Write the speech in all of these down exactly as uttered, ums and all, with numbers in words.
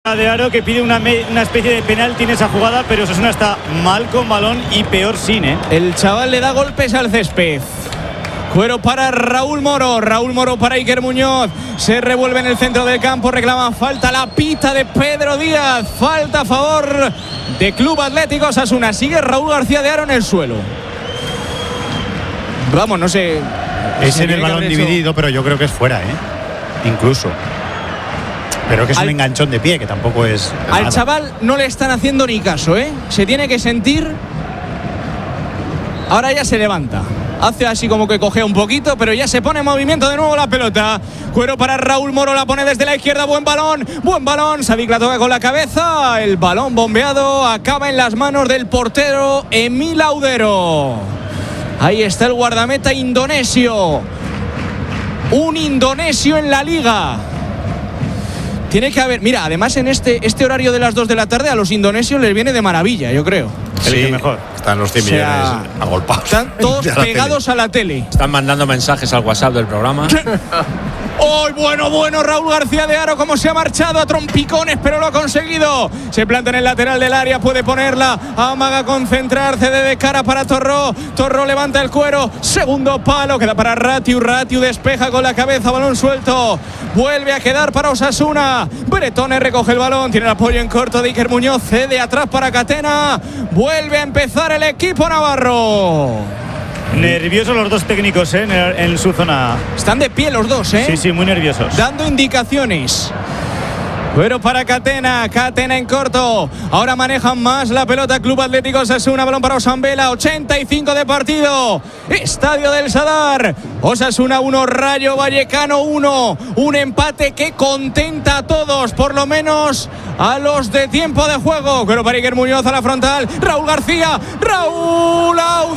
de Aro que pide una, me, una especie de penalti en esa jugada, pero Osasuna está mal con balón y peor sin, ¿eh? El chaval le da golpes al césped. Cuero para Raúl Moro, Raúl Moro para Iker Muñoz, se revuelve en el centro del campo, reclama falta, la pita de Pedro Díaz, falta a favor de Club Atlético Osasuna. Sigue Raúl García de Aro en el suelo. Vamos, no sé. Es en el balón dividido, pero yo creo que es fuera, ¿eh? Incluso. Pero que es al, un enganchón de pie, que tampoco es. Al nada. Chaval no le están haciendo ni caso, ¿eh? Se tiene que sentir. Ahora ya se levanta. Hace así como que cogea un poquito, pero ya se pone en movimiento de nuevo la pelota. Cuero para Raúl Moro, la pone desde la izquierda. Buen balón, buen balón. Savic la toca con la cabeza. El balón bombeado acaba en las manos del portero Emil Audero. Ahí está el guardameta indonesio. Un indonesio en la liga. Tiene que haber, mira, además en este, este horario de las dos de la tarde a los indonesios les viene de maravilla, yo creo. Sí, el que mejor. Están los cien millones o sea, agolpados. Están todos pegados a la tele. Están mandando mensajes al WhatsApp del programa. ¡Oh, bueno, bueno! Raúl García de Aro, cómo se ha marchado a trompicones, pero lo ha conseguido. Se planta en el lateral del área, puede ponerla. Amaga concentrar, cede de cara para Torró. Torró levanta el cuero. Segundo palo, queda para Ratiu. Ratiu despeja con la cabeza, balón suelto. Vuelve a quedar para Osasuna. Bretone recoge el balón, tiene el apoyo en corto de Iker Muñoz. Cede atrás para Catena. Vuelve a empezar el equipo navarro. Nerviosos los dos técnicos, ¿eh? en, en su zona. Están de pie los dos, ¿eh? Sí, sí, muy nerviosos. Dando indicaciones. Pero para Catena, Catena en corto. Ahora manejan más la pelota Club Atlético Osasuna, balón para Osambela, ochenta y cinco de partido. Estadio del Sadar. Osasuna uno, Rayo Vallecano uno. Un empate que contenta a todos, por lo menos a los de tiempo de juego. Pero para Iker Muñoz a la frontal. Raúl García, Raúl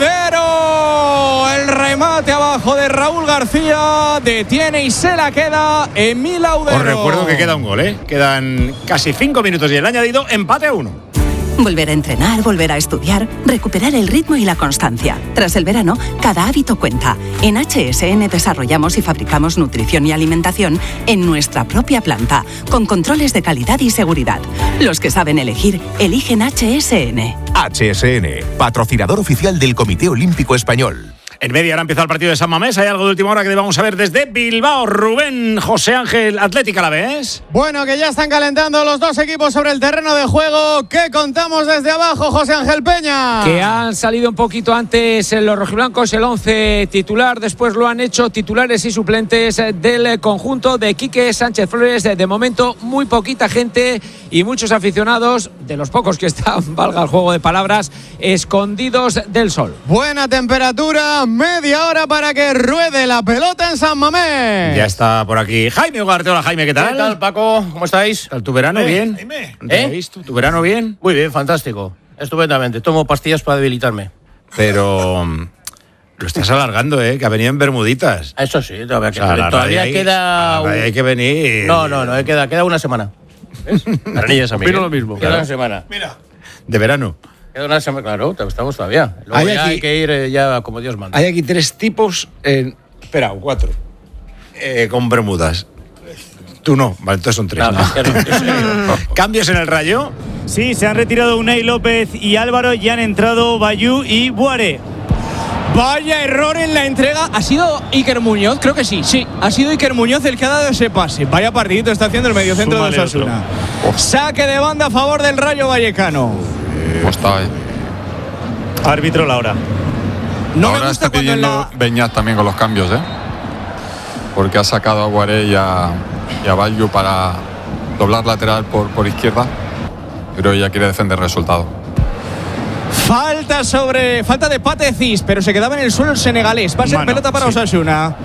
Audero. El remate abajo de Raúl García. Detiene y se la queda Emil Audero. Os recuerdo que queda un gol, ¿eh? Quedan casi cinco minutos y el añadido empate a uno. Volver a entrenar, volver a estudiar, recuperar el ritmo y la constancia. Tras el verano, cada hábito cuenta. En H S N desarrollamos y fabricamos nutrición y alimentación en nuestra propia planta, con controles de calidad y seguridad. Los que saben elegir, eligen H S N. H S N, patrocinador oficial del Comité Olímpico Español. En media hora empieza el partido de San Mamés. Hay algo de última hora que vamos a ver desde Bilbao. Rubén, José Ángel, Atlético Alavés. Bueno, que ya están calentando los dos equipos sobre el terreno de juego. ¿Qué contamos desde abajo, José Ángel Peña? Que han salido un poquito antes los rojiblancos, el once titular. Después lo han hecho titulares y suplentes del conjunto de Quique Sánchez Flores. De momento, muy poquita gente y muchos aficionados, de los pocos que están, valga el juego de palabras, escondidos del sol. Buena temperatura. Media hora para que ruede la pelota en San Mamés. Ya está por aquí Jaime Ugarte. Hola, Jaime, ¿qué tal? ¿Qué tal, Paco? ¿Cómo estáis? ¿Tu verano Jaime, bien? Jaime. ¿Te ¿Eh? he visto? ¿Tu verano bien? Muy bien, fantástico. Estupendamente. Tomo pastillas para debilitarme. Pero lo estás alargando, ¿eh? Que ha venido en bermuditas. Eso sí, todavía, que, O sea, todavía hay, queda... Un... Hay que venir... No, no, no, queda, queda una semana. Para niñas a mí. Opino lo mismo. Queda Claro. una semana. Mira. De verano. Queda una semana, claro, estamos todavía. Luego Hay ya aquí- hay que ir eh, ya como Dios manda. Hay aquí tres tipos en... Espera, o cuatro. Eh, con bermudas. Tú no. Vale, entonces son tres. No, no, que no, yo sé. ¿Cambios en el Rayo? Sí, se han retirado Unai López y Álvaro y han entrado Bayú y Buare. Vaya error en la entrega. ¿Ha sido Iker Muñoz? Creo que sí, sí. Ha sido Iker Muñoz el que ha dado ese pase. Vaya partidito está haciendo el mediocentro de Súmale Osasuna. Saque de banda a favor del Rayo Vallecano. Pues está ahí. Árbitro la hora. No me Ahora gusta está cuando en pidiendo la... Beñat también con los cambios, ¿eh? Porque ha sacado a Guaré y a, y a Bayu para doblar lateral por, por izquierda. Pero ya quiere defender el resultado. Falta sobre... Falta de Patecis, pero se quedaba en el suelo el senegalés. Va a ser Mano, pelota para sí. Osasuna.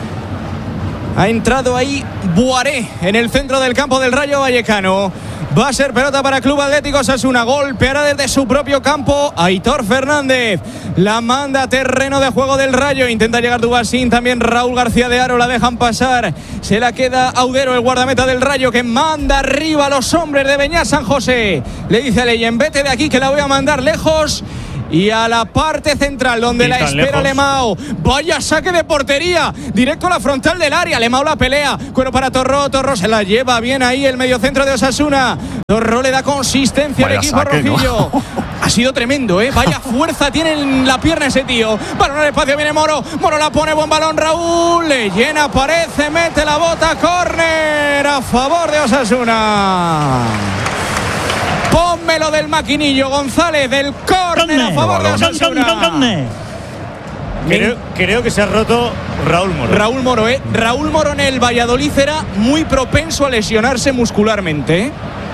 Ha entrado ahí Buaré en el centro del campo del Rayo Vallecano. Va a ser pelota para Club Atlético Osasuna. Golpeará desde su propio campo Aitor Fernández. La manda a terreno de juego del Rayo. Intenta llegar Dubasín. También Raúl García de Aro. La dejan pasar. Se la queda Audero, el guardameta del Rayo, que manda arriba a los hombres de Beñat San José. Le dice a Leyen, vete de aquí que la voy a mandar lejos. y a la parte central donde la espera Lemao. Vaya saque de portería, directo a la frontal del área. Lemao la pelea, cuero para Torró, Torró se la lleva bien ahí el mediocentro de Osasuna. Torró le da consistencia Vaya al equipo saque, rojillo. ¿No? Ha sido tremendo, ¿eh? Vaya fuerza tiene en la pierna ese tío. Balón al espacio, viene Moro. Moro la pone, buen balón, Raúl. Le llena, parece, mete la bota, córner a favor de Osasuna. Pónmelo del maquinillo, González, del córner a favor de Osasuna. Creo, creo que se ha roto Raúl Moro. Raúl Moro, ¿eh? Raúl Moro en el Valladolid era muy propenso a lesionarse muscularmente, ¿eh?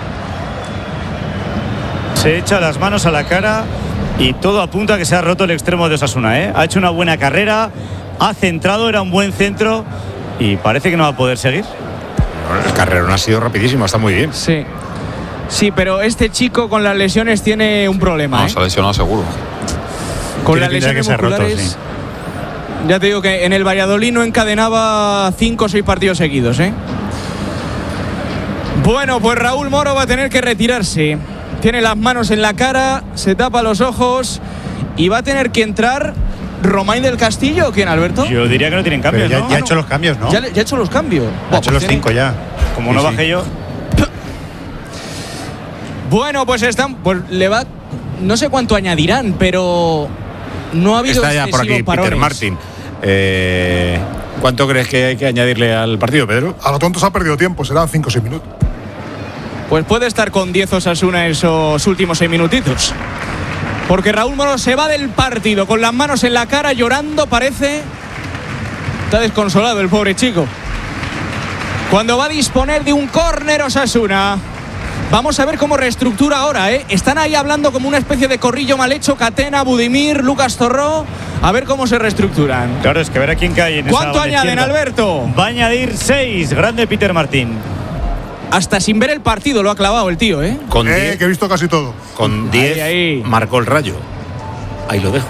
Se echa las manos a la cara y todo apunta a que se ha roto el extremo de Osasuna, ¿eh? Ha hecho una buena carrera, ha centrado, era un buen centro y parece que no va a poder seguir. El carrerón ha sido rapidísimo, está muy bien. Sí. Sí, pero este chico con las lesiones tiene un problema. No, ¿eh? se ha lesionado seguro. Con las lesiones musculares. Roto, sí. Ya te digo que en el Valladolid no encadenaba cinco o seis partidos seguidos, ¿eh? Bueno, pues Raúl Moro va a tener que retirarse. Tiene las manos en la cara, se tapa los ojos y va a tener que entrar Romain del Castillo. ¿O quién, Alberto? Yo diría que no tienen cambios, ya, ¿no? ya ha ah, hecho no. los cambios, ¿no? Ya, ya ha hecho los cambios. Ha hecho los cinco ya. Como sí, no sí. bajé yo. Bueno, pues están. Pues le va. No sé cuánto añadirán, pero no ha habido. Está ya por aquí parones. Peter Martin. Eh, ¿Cuánto crees que hay que añadirle al partido, Pedro? A lo tonto se ha perdido tiempo, serán cinco o seis minutos. Pues puede estar con diez Osasuna esos últimos seis minutitos. Porque Raúl Moro se va del partido con las manos en la cara, llorando, parece. Está desconsolado el pobre chico. Cuando va a disponer de un córner Osasuna. Vamos a ver cómo reestructura ahora, ¿eh? Están ahí hablando como una especie de corrillo mal hecho. Catena, Budimir, Lucas Torró. A ver cómo se reestructuran. Claro, es que a ver a quién cae en esa ¿Cuánto añaden, izquierda. Alberto? Va a añadir seis. Grande Peter Martín. Hasta sin ver el partido lo ha clavado el tío, ¿eh? Con eh, diez, que he visto casi todo. Con diez marcó el Rayo. Ahí lo dejo.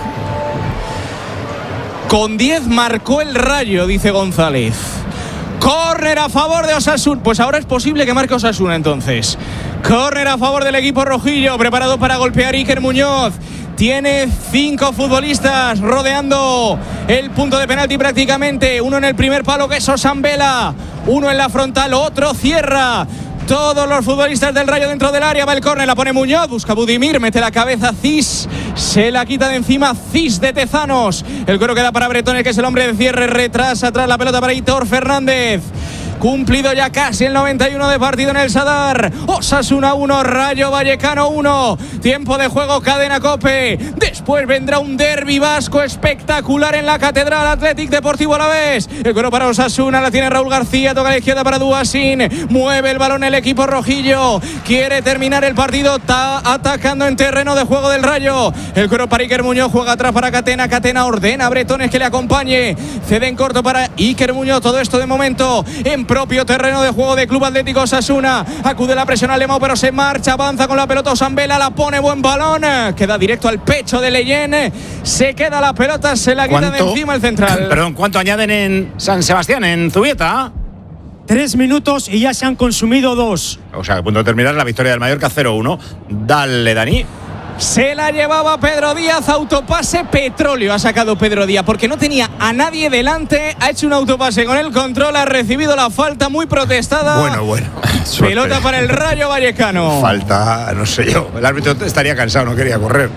Con diez marcó el Rayo, dice González. Córner a favor de Osasuna. Pues ahora es posible que marque Osasuna entonces. Córner a favor del equipo rojillo. Preparado para golpear Iker Muñoz. Tiene cinco futbolistas rodeando el punto de penalti prácticamente. Uno en el primer palo, que es Osambela. Uno en la frontal, otro cierra. Todos los futbolistas del Rayo dentro del área. Va el córner, la pone Muñoz, busca Budimir, mete la cabeza Cis, se la quita de encima Cis de Tezanos. El cuero queda para Bretones, que es el hombre de cierre. Retrasa atrás la pelota para Hitor Fernández. Cumplido ya casi el noventa y uno de partido en el Sadar. Osasuna uno, Rayo Vallecano uno. Tiempo de juego, Cadena COPE. Después vendrá un derbi vasco espectacular en la Catedral Athletic Deportivo Alavés. El cuero para Osasuna, la tiene Raúl García. Toca a la izquierda para Duasin. Mueve el balón el equipo rojillo. Quiere terminar el partido. Está atacando en terreno de juego del Rayo. El cuero para Iker Muñoz. Juega atrás para Catena. Catena ordena a Bretones que le acompañe. Cede en corto para Iker Muñoz. Todo esto de momento en propio terreno de juego de Club Atlético Osasuna. Acude la presión al Lemao, pero se marcha, avanza con la pelota Osambela, la pone, buen balón, queda directo al pecho de Leyen, se queda la pelota, se la quita de encima el central. Perdón, ¿cuánto añaden en San Sebastián, en Zubieta? Tres minutos y ya se han consumido dos. O sea, a punto de terminar la victoria del Mallorca cero uno. Dale, Dani. Se la llevaba Pedro Díaz, autopase petróleo ha sacado Pedro Díaz porque no tenía a nadie delante, ha hecho un autopase con el control, ha recibido la falta muy protestada. Bueno, bueno. Pelota para el Rayo Vallecano. Falta, no sé yo, el árbitro estaría cansado, no quería correr.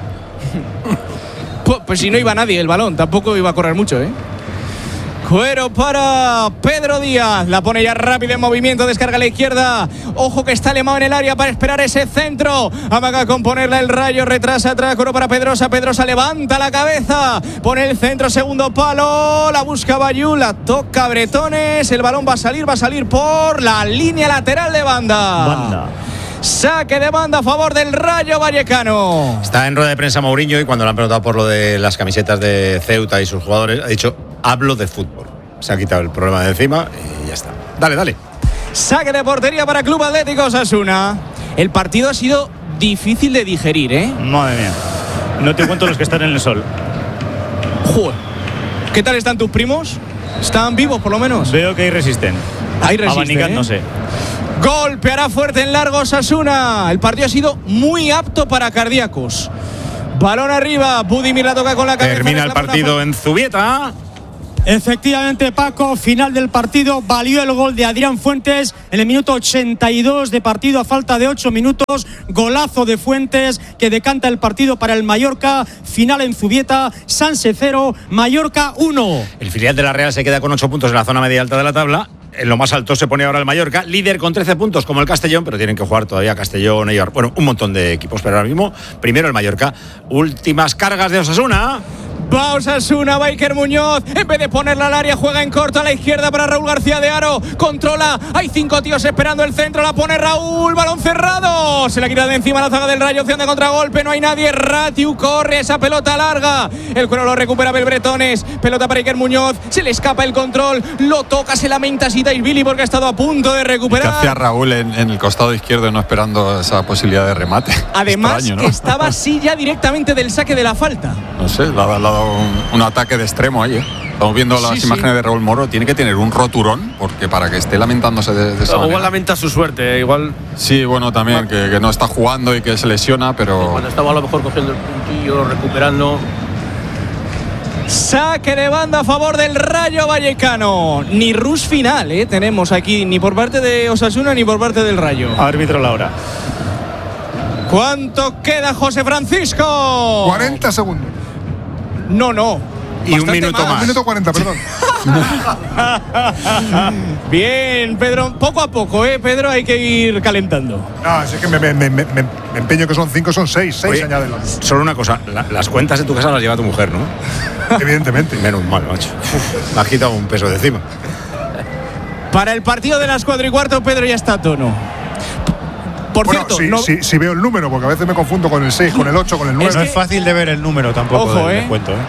Pues, pues si no iba nadie el balón, tampoco iba a correr mucho, ¿eh? Cuero para Pedro Díaz. La pone ya rápido en movimiento. Descarga a la izquierda. Ojo que está Lemao en el área para esperar ese centro. Amaga con ponerla el Rayo. Retrasa atrás. Cuero para Pedrosa. Pedrosa levanta la cabeza. Pone el centro. Segundo palo. La busca Bayú. La toca Bretones. El balón va a salir. Va a salir por la línea lateral de banda. Banda. Saque de banda a favor del Rayo Vallecano. Está en rueda de prensa Mourinho y cuando le han preguntado por lo de las camisetas de Ceuta y sus jugadores, ha dicho, hablo de fútbol. Se ha quitado el problema de encima y ya está. Dale, dale. Saque de portería para Club Atlético Osasuna. El partido ha sido difícil de digerir, ¿eh? Madre mía. No te cuento los que están en el sol. Joder. ¿Qué tal están tus primos? ¿Están vivos por lo menos? Veo que hay resisten. Hay resisten, abanicándose. ¿eh? Golpeará fuerte en largo Osasuna. El partido ha sido muy apto para cardíacos. Balón arriba, Budimir la toca con la cabeza. Termina el partido en Zubieta. Efectivamente, Paco, final del partido. Valió el gol de Adrián Fuentes en el minuto ochenta y dos de partido a falta de ocho minutos. Golazo de Fuentes que decanta el partido para el Mallorca. Final en Zubieta, Sanse cero, Mallorca uno. El filial de la Real se queda con ocho puntos en la zona media alta de la tabla. En lo más alto se pone ahora el Mallorca, líder con trece puntos como el Castellón, pero tienen que jugar todavía Castellón, Eibar, bueno, un montón de equipos, pero ahora mismo primero el Mallorca. Últimas cargas de Osasuna. Va Osasuna, va Iker Muñoz. En vez de ponerla al área, juega en corto a la izquierda para Raúl García de Haro. Controla, hay cinco tíos esperando el centro. La pone Raúl, balón cerrado. Se la quita de encima la zaga del Rayo. Opción de contragolpe, no hay nadie. Ratiu corre esa pelota larga. El cuero lo recupera Belbretones. Pelota para Iker Muñoz. Se le escapa el control. Lo toca, se lamenta Sidaishvili porque ha estado a punto de recuperar. ¿Qué hacía Raúl en, en el costado izquierdo no esperando esa posibilidad de remate? Además, extraño, ¿no? que estaba así ya directamente del saque de la falta. No sé, le ha dado un, un ataque de extremo ahí, ¿eh? Estamos viendo las sí, imágenes sí. de Raúl Moro. Tiene que tener un roturón, porque para que esté lamentándose de, de esa Igual manera. lamenta su suerte, igual. Sí, bueno, también que, que no está jugando y que se lesiona, pero. Cuando estaba a lo mejor cogiendo el puntillo, recuperando. Saque de banda a favor del Rayo Vallecano. Ni rush final, ¿eh? Tenemos aquí, ni por parte de Osasuna ni por parte del Rayo. Árbitro Laura. ¿Cuánto queda, José Francisco? cuarenta segundos. No, no. Y un minuto más. Un minuto cuarenta, perdón. Bien, Pedro, poco a poco, ¿eh, Pedro? Hay que ir calentando. No, es que me, me, me, me, me empeño que son cinco, son seis. Seis, Oye, añádelo. solo una cosa, la, las cuentas de tu casa las lleva tu mujer, ¿no? Evidentemente. Menos mal, macho. Uf, me ha quitado un peso de encima. Para el partido de las cuatro y cuarto, Pedro ya está a tono. Por Bueno, cierto, si, no... si, si veo el número, porque a veces me confundo con el seis, con el ocho, con el nueve. No es fácil de ver el número tampoco. Ojo, del eh. descuento, ¿eh?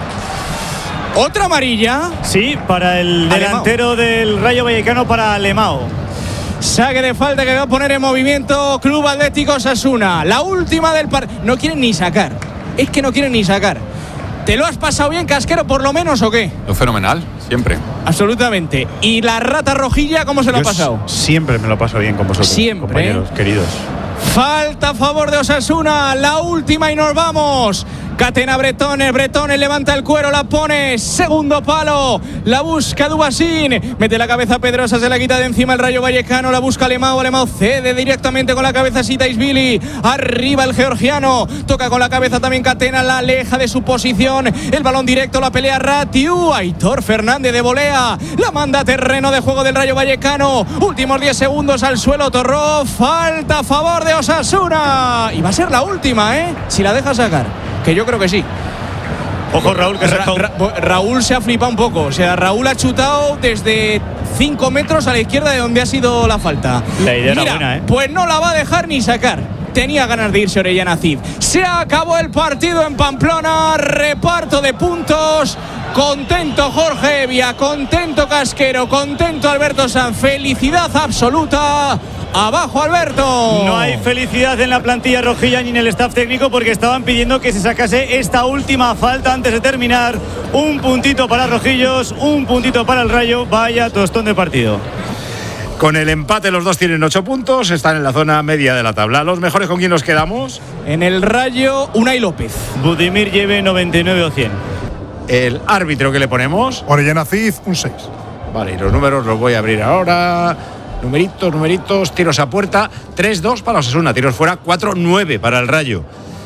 Otra amarilla. Sí, para el Alemão. delantero del Rayo Vallecano, para Alemão. Saque de falta que va a poner en movimiento Club Atlético Osasuna. La última del partido. No quieren ni sacar. Es que no quieren ni sacar. ¿Te lo has pasado bien, Casquero, por lo menos, o qué? Lo fenomenal, siempre. Absolutamente. ¿Y la rata rojilla cómo se lo Yo ha pasado? Siempre me lo paso bien con vosotros, Siempre, compañeros, ¿eh? queridos. Falta a favor de Osasuna, la última y nos vamos. Catena Bretones, Bretones levanta el cuero, la pone, segundo palo, la busca Dubasín, mete la cabeza Pedrosa, se la quita de encima el Rayo Vallecano, la busca Alemão, Alemão cede directamente con la cabeza Sidaishvili, arriba el georgiano, toca con la cabeza también Catena, la aleja de su posición, el balón directo, la pelea Ratiu, Aitor Fernández de volea, la manda a terreno de juego del Rayo Vallecano, últimos diez segundos al suelo, Torró, falta a favor de Osasuna, y va a ser la última, ¿eh? Si la deja sacar. Que yo creo que sí. Ojo, Raúl, que Ra- Ra- Raúl se ha flipado un poco. O sea, Raúl ha chutado desde cinco metros a la izquierda de donde ha sido la falta. La idea Mira, era buena, ¿eh? Pues no la va a dejar ni sacar. Tenía ganas de irse Orellana Cid. Se acabó el partido en Pamplona. Reparto de puntos. Contento Jorge Evia, contento Casquero, contento Alberto Sanz. Felicidad absoluta. Abajo Alberto. No hay felicidad en la plantilla rojilla ni en el staff técnico porque estaban pidiendo que se sacase esta última falta antes de terminar. Un puntito para Rojillos, un puntito para el Rayo. Vaya tostón de partido. Con el empate los dos tienen ocho puntos, están en la zona media de la tabla. ¿Los mejores con quién nos quedamos? En el Rayo, Unai López. Budimir lleve noventa y nueve o cien. El árbitro que le ponemos. Orellana Cid, un seis. Vale, y los números los voy a abrir ahora. Numeritos, numeritos, tiros a puerta, tres dos para Osasuna, tiros fuera, cuatro nueve para el Rayo.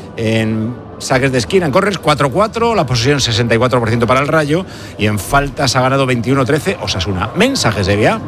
En saques de esquina, en corners, cuatro cuatro, la posesión sesenta y cuatro por ciento para el Rayo y en faltas ha ganado veintiuno trece Osasuna. Mensajes de vía.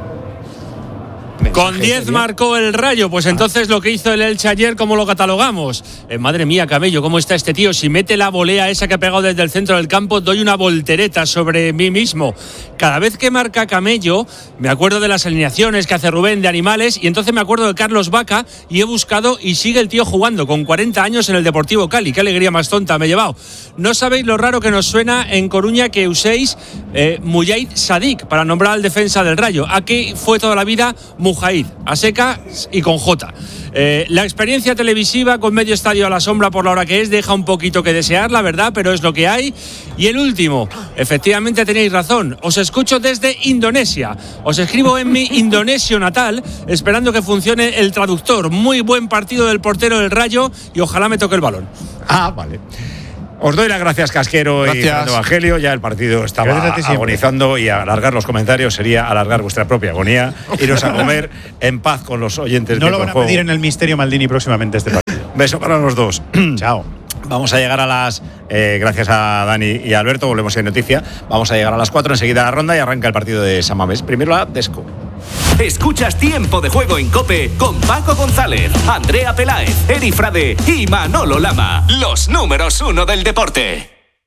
Con diez marcó el Rayo, pues entonces lo que hizo el Elche ayer, ¿cómo lo catalogamos? Eh, madre mía, Camello, ¿cómo está este tío? Si mete la volea esa que ha pegado desde el centro del campo, doy una voltereta sobre mí mismo. Cada vez que marca Camello, me acuerdo de las alineaciones que hace Rubén de Animales y entonces me acuerdo de Carlos Vaca y he buscado y sigue el tío jugando con cuarenta años en el Deportivo Cali. Qué alegría más tonta me he llevado. No sabéis lo raro que nos suena en Coruña que uséis eh, Mujahid Sadik para nombrar al defensa del Rayo. Aquí fue toda la vida Mujahid, a seca y con J. Eh, la experiencia televisiva con medio estadio a la sombra por la hora que es deja un poquito que desear, la verdad, pero es lo que hay. Y el último, efectivamente tenéis razón, os escucho desde Indonesia, os escribo en mi indonesio natal esperando que funcione el traductor. Muy buen partido del portero del Rayo y ojalá me toque el balón. Ah, vale. Os doy las gracias, Casquero Gracias. y Fernando Evangelio. Ya el partido estaba agonizando y alargar los comentarios sería alargar vuestra propia agonía. Iros a comer en paz con los oyentes. No de lo van a Juego. pedir en el Misterio Maldini próximamente este partido. Beso para los dos. Chao. Vamos a llegar a las… Eh, gracias a Dani y a Alberto, volvemos en noticia. Vamos a llegar a las cuatro, enseguida a la ronda y arranca el partido de San Mamés. Primero la Desco. Escuchas Tiempo de Juego en COPE con Paco González, Andrea Peláez, Eri Frade y Manolo Lama. Los números uno del deporte.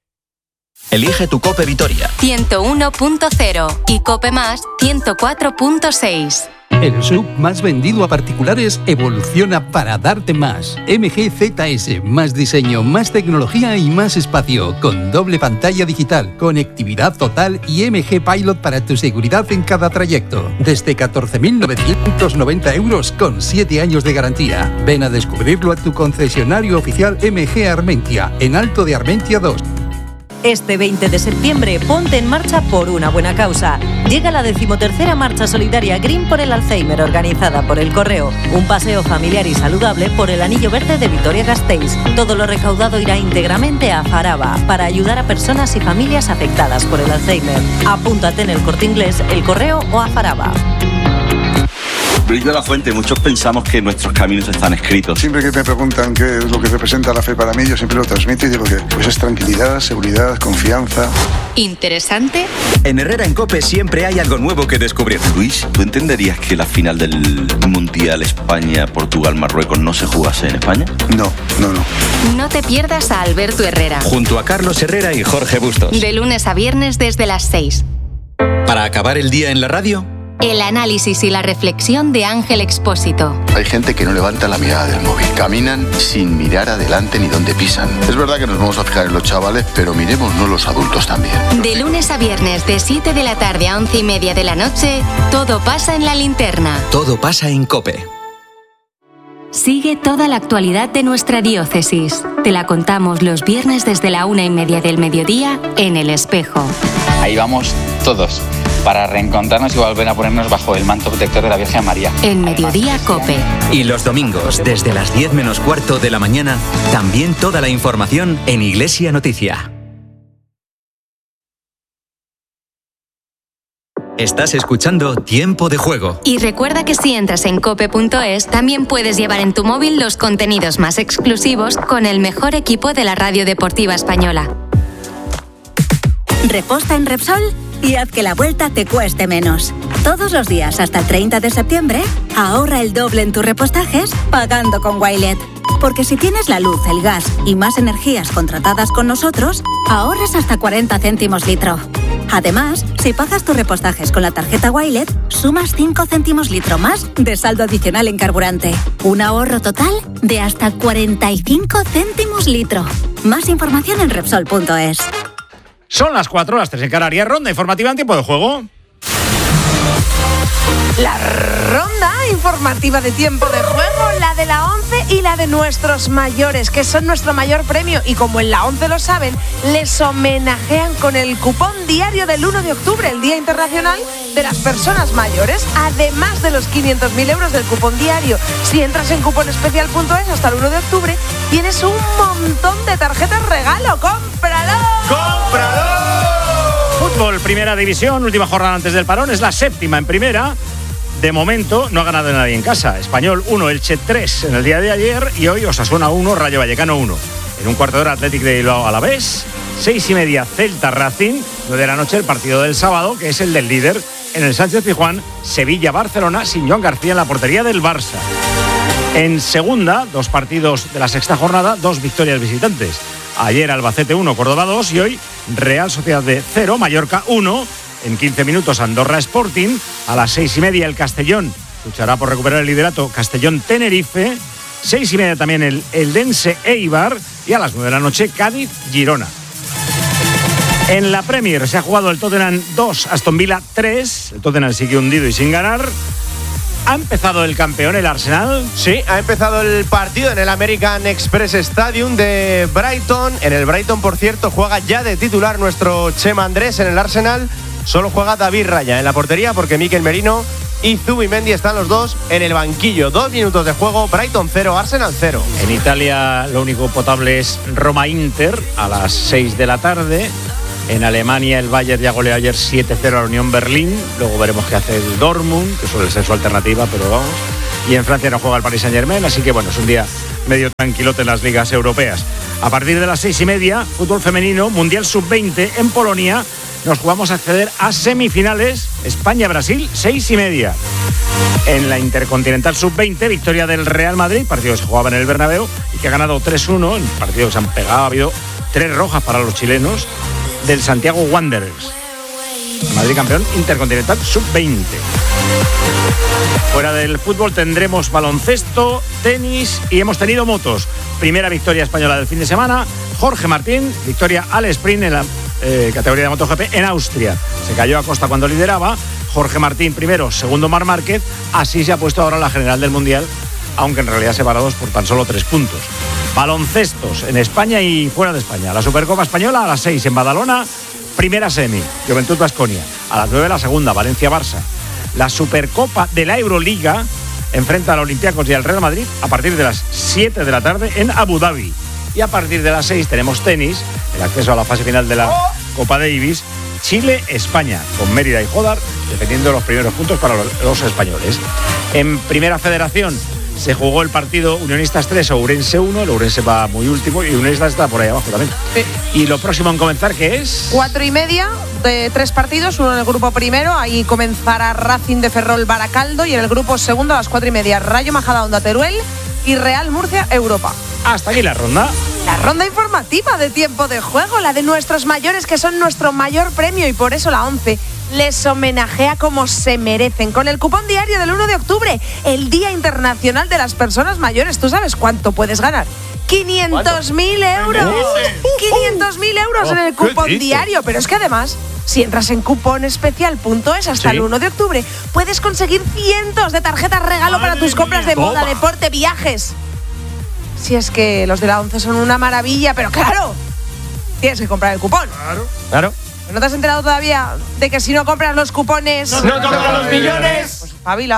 Elige tu COPE Vitoria. ciento uno punto cero y COPE Más ciento cuatro punto seis. El sub más vendido a particulares evoluciona para darte más. M G Z S, más diseño, más tecnología y más espacio, con doble pantalla digital, conectividad total y M G Pilot para tu seguridad en cada trayecto. Desde catorce mil novecientos noventa euros con siete años de garantía. Ven a descubrirlo a tu concesionario oficial M G Armentia, en Alto de Armentia dos. Este veinte de septiembre, ponte en marcha por una buena causa. Llega la decimotercera Marcha Solidaria Green por el Alzheimer, organizada por El Correo. Un paseo familiar y saludable por el Anillo Verde de Vitoria-Gasteiz. Todo lo recaudado irá íntegramente a Faraba, para ayudar a personas y familias afectadas por el Alzheimer. Apúntate en El Corte Inglés, El Correo o a Faraba. Brillo de la Fuente, muchos pensamos que nuestros caminos están escritos. Siempre que me preguntan qué es lo que representa la fe para mí, yo siempre lo transmito y digo que pues es tranquilidad, seguridad, confianza. ¿Interesante? En Herrera en COPE siempre hay algo nuevo que descubrir. Luis, ¿tú entenderías que la final del Mundial España-Portugal-Marruecos no se jugase en España? No, no, no. No te pierdas a Alberto Herrera. Junto a Carlos Herrera y Jorge Bustos. De lunes a viernes desde las seis. Para acabar el día en la radio, el análisis y la reflexión de Ángel Expósito. Hay gente que no levanta la mirada del móvil. Caminan sin mirar adelante ni dónde pisan. Es verdad que nos vamos a fijar en los chavales, pero miremosnos los adultos también. De lunes a viernes, de siete de la tarde a once y media de la noche, todo pasa en La Linterna. todo pasa en COPE. Sigue toda la actualidad de nuestra diócesis. Te la contamos los viernes desde la una y media del mediodía en El Espejo. Ahí vamos todos, para reencontrarnos y volver a ponernos bajo el manto protector de la Virgen María. En Mediodía COPE. Y los domingos, desde las diez menos cuarto de la mañana, también toda la información en Iglesia Noticia. Estás escuchando Tiempo de Juego. Y recuerda que si entras en cope punto es, también puedes llevar en tu móvil los contenidos más exclusivos con el mejor equipo de la radio deportiva española. Reposta en Repsol y haz que la vuelta te cueste menos. Todos los días hasta el treinta de septiembre, ahorra el doble en tus repostajes pagando con Wilet. Porque si tienes la luz, el gas y más energías contratadas con nosotros, ahorras hasta cuarenta céntimos litro. Además, si pagas tus repostajes con la tarjeta Wilet, sumas cinco céntimos litro más de saldo adicional en carburante. Un ahorro total de hasta cuarenta y cinco céntimos litro. Más información en Repsol punto es. Son las cuatro, las tres en Canarias. Ronda informativa en Tiempo de Juego. La ronda informativa de Tiempo de Juego, la de la ONCE y la de nuestros mayores, que son nuestro mayor premio. Y como en la ONCE lo saben, les homenajean con el cupón diario del uno de octubre, el Día Internacional de las Personas Mayores, además de los quinientos mil euros del cupón diario. Si entras en cuponespecial punto es hasta el uno de octubre, tienes un montón de tarjetas regalo. ¡Cómpralo! ¡Cómpralo! Fútbol, Primera División, última jornada antes del parón, es la séptima en Primera. De momento no ha ganado nadie en casa. Español uno, Elche tres en el día de ayer y hoy Osasuna uno, Rayo Vallecano uno. En un cuarto de hora Athletic de Bilbao Alavés, seis y media Celta Racing, nueve de la noche el partido del sábado, que es el del líder en el Sánchez Pizjuán, Sevilla Barcelona, sin Joan García en la portería del Barça. En segunda, dos partidos de la sexta jornada, dos victorias visitantes. Ayer Albacete uno, Córdoba dos y hoy Real Sociedad de cero, Mallorca uno. En quince minutos Andorra Sporting, a las seis y media el Castellón luchará por recuperar el liderato Castellón Tenerife, seis y media también el Eldense Eibar y a las nueve de la noche Cádiz Girona. En la Premier se ha jugado el Tottenham dos, Aston Villa tres, el Tottenham sigue hundido y sin ganar. ¿Ha empezado el campeón, el Arsenal? Sí, ha empezado el partido en el American Express Stadium de Brighton. En el Brighton, por cierto, juega ya de titular nuestro Chema Andrés. En el Arsenal solo juega David Raya en la portería porque Mikel Merino y Zubimendi están los dos en el banquillo. Dos minutos de juego, Brighton cero, Arsenal cero. En Italia lo único potable es Roma-Inter a las seis de la tarde. En Alemania el Bayern ya goleó ayer siete cero a la Unión Berlín. Luego veremos qué hace el Dortmund, que suele ser su alternativa, pero vamos. Y en Francia no juega el Paris Saint-Germain, así que bueno, es un día medio tranquilote en las ligas europeas. A partir de las seis y media, fútbol femenino, Mundial sub veinte en Polonia. Nos jugamos a acceder a semifinales, España-Brasil, seis y media. En la Intercontinental sub veinte, victoria del Real Madrid, partido que se jugaba en el Bernabéu y que ha ganado tres uno, en partido que se han pegado, ha habido tres rojas para los chilenos, del Santiago Wanderers. Madrid campeón Intercontinental sub veinte. Fuera del fútbol tendremos baloncesto, tenis y hemos tenido motos. Primera victoria española del fin de semana, Jorge Martín, victoria al sprint en la eh, categoría de MotoGP en Austria. Se cayó a Costa cuando lideraba, Jorge Martín primero, segundo Marc Márquez, así se ha puesto ahora la general del Mundial, aunque en realidad separados por tan solo tres puntos. Baloncestos en España y fuera de España. La Supercopa Española a las seis en Badalona, primera semi, Juventud Baskonia. A las nueve la segunda, Valencia-Barça. La Supercopa de la Euroliga enfrenta al Olympiacos y al Real Madrid a partir de las siete de la tarde en Abu Dhabi. Y a partir de las seis tenemos tenis, el acceso a la fase final de la Copa Davis, Chile-España, con Mérida y Jodar defendiendo los primeros puntos para los, los españoles. En Primera Federación se jugó el partido Unionistas tres, Ourense uno, el Ourense va muy último y Unionistas está por ahí abajo también. Sí. Y lo próximo en comenzar, ¿qué es? Cuatro y media de tres partidos, uno en el grupo primero, ahí comenzará Racing de Ferrol Baracaldo, y en el grupo segundo a las cuatro y media Rayo Majadahonda Teruel y Real Murcia Europa. Hasta aquí la ronda. La ronda informativa de tiempo de juego, la de nuestros mayores, que son nuestro mayor premio, y por eso la ONCE les homenajea como se merecen con el cupón diario del uno de octubre, el Día Internacional de las Personas Mayores. ¿Tú sabes cuánto puedes ganar? quinientos mil euros. quinientos mil euros en el cupón diario. Pero es que además, si entras en cuponespecial punto es hasta ¿Sí? el uno de octubre, puedes conseguir cientos de tarjetas regalo Madre para tus compras de moda, toma. deporte, viajes. Si es que los de la ONCE son una maravilla, pero claro, tienes que comprar el cupón. Claro. Claro. ¿No te has enterado todavía de que si no compras los cupones no, no compras los millones? Pues pabila.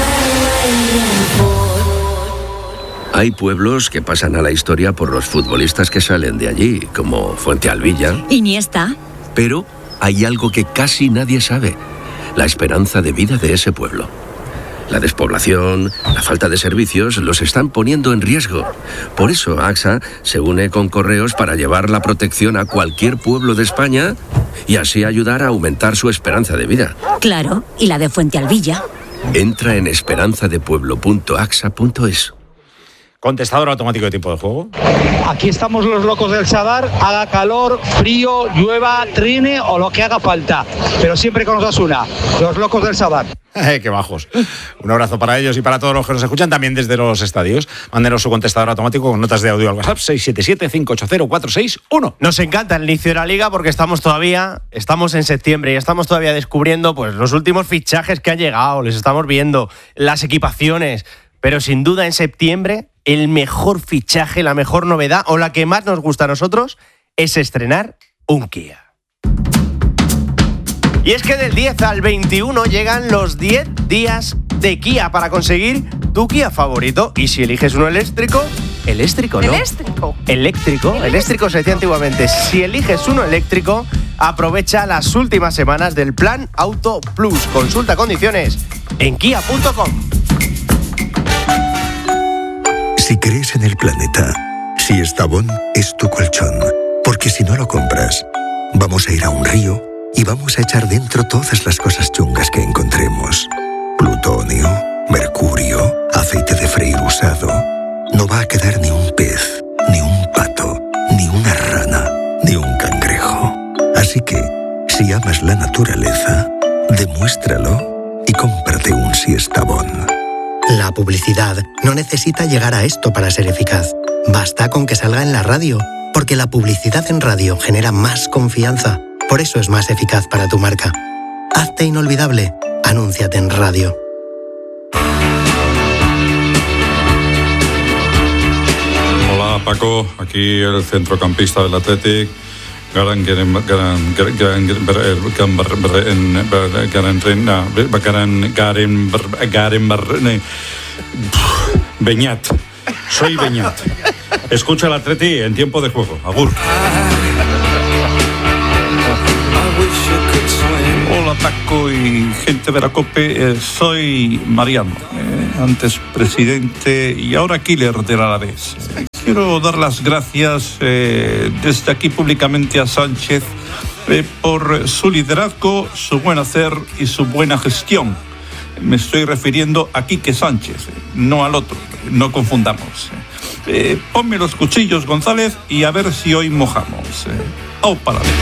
Hay pueblos que pasan a la historia por los futbolistas que salen de allí, como Fuentealbilla. Iniesta. Pero hay algo que casi nadie sabe: la esperanza de vida de ese pueblo. La despoblación, la falta de servicios los están poniendo en riesgo. Por eso AXA se une con Correos para llevar la protección a cualquier pueblo de España y así ayudar a aumentar su esperanza de vida. Claro, y la de Fuentealbilla. Entra en esperanzadepueblo punto axa punto es. Contestador automático de tiempo de juego. Aquí estamos los locos del Sadar, haga calor, frío, llueva, trine o lo que haga falta. Pero siempre con Osasuna, los locos del Sadar. Eh, ¡Qué bajos! Un abrazo para ellos y para todos los que nos escuchan también desde los estadios. Mándenos su contestador automático con notas de audio al WhatsApp seis siete siete, cinco ocho cero, cuatro seis uno. Nos encanta el inicio de la Liga porque estamos todavía, estamos en septiembre y estamos todavía descubriendo pues los últimos fichajes que han llegado, les estamos viendo, las equipaciones. Pero sin duda en septiembre el mejor fichaje, la mejor novedad o la que más nos gusta a nosotros es estrenar un Kia. Y es que del diez al veintiuno llegan los diez días de Kia para conseguir tu Kia favorito. Y si eliges uno eléctrico, eléctrico, ¿no? Eléctrico. Eléctrico, eléctrico se decía antiguamente. Si eliges uno eléctrico, aprovecha las últimas semanas del Plan Auto Plus. Consulta condiciones en kia punto com. Si crees en el planeta, si Estavón es tu colchón, porque si no lo compras, vamos a ir a un río y vamos a echar dentro todas las cosas chungas que encontremos. Plutonio, mercurio, aceite de freír usado. No va a quedar ni un pez, ni un pato, ni una rana, ni un cangrejo. Así que, si amas la naturaleza, demuéstralo y cómprate un Siestabón. La publicidad no necesita llegar a esto para ser eficaz. Basta con que salga en la radio, porque la publicidad en radio genera más confianza. Por eso es más eficaz para tu marca. Hazte inolvidable. Anúnciate en radio. Hola Paco, aquí el centrocampista del Athletic. Garan Garan Garan Garan Garan Garan Garan Beñat. Soy Beñat. Escucha al Atleti en tiempo de juego. Agur. Hola Paco y gente de la COPE, eh, soy Mariano, eh, antes presidente y ahora killer del Alavés. Eh, quiero dar las gracias eh, desde aquí públicamente a Sánchez eh, por su liderazgo, su buen hacer y su buena gestión. Me estoy refiriendo a Quique Sánchez, eh, no al otro, no confundamos. Eh, ponme los cuchillos, González, y a ver si hoy mojamos. Eh, ¡au para ver!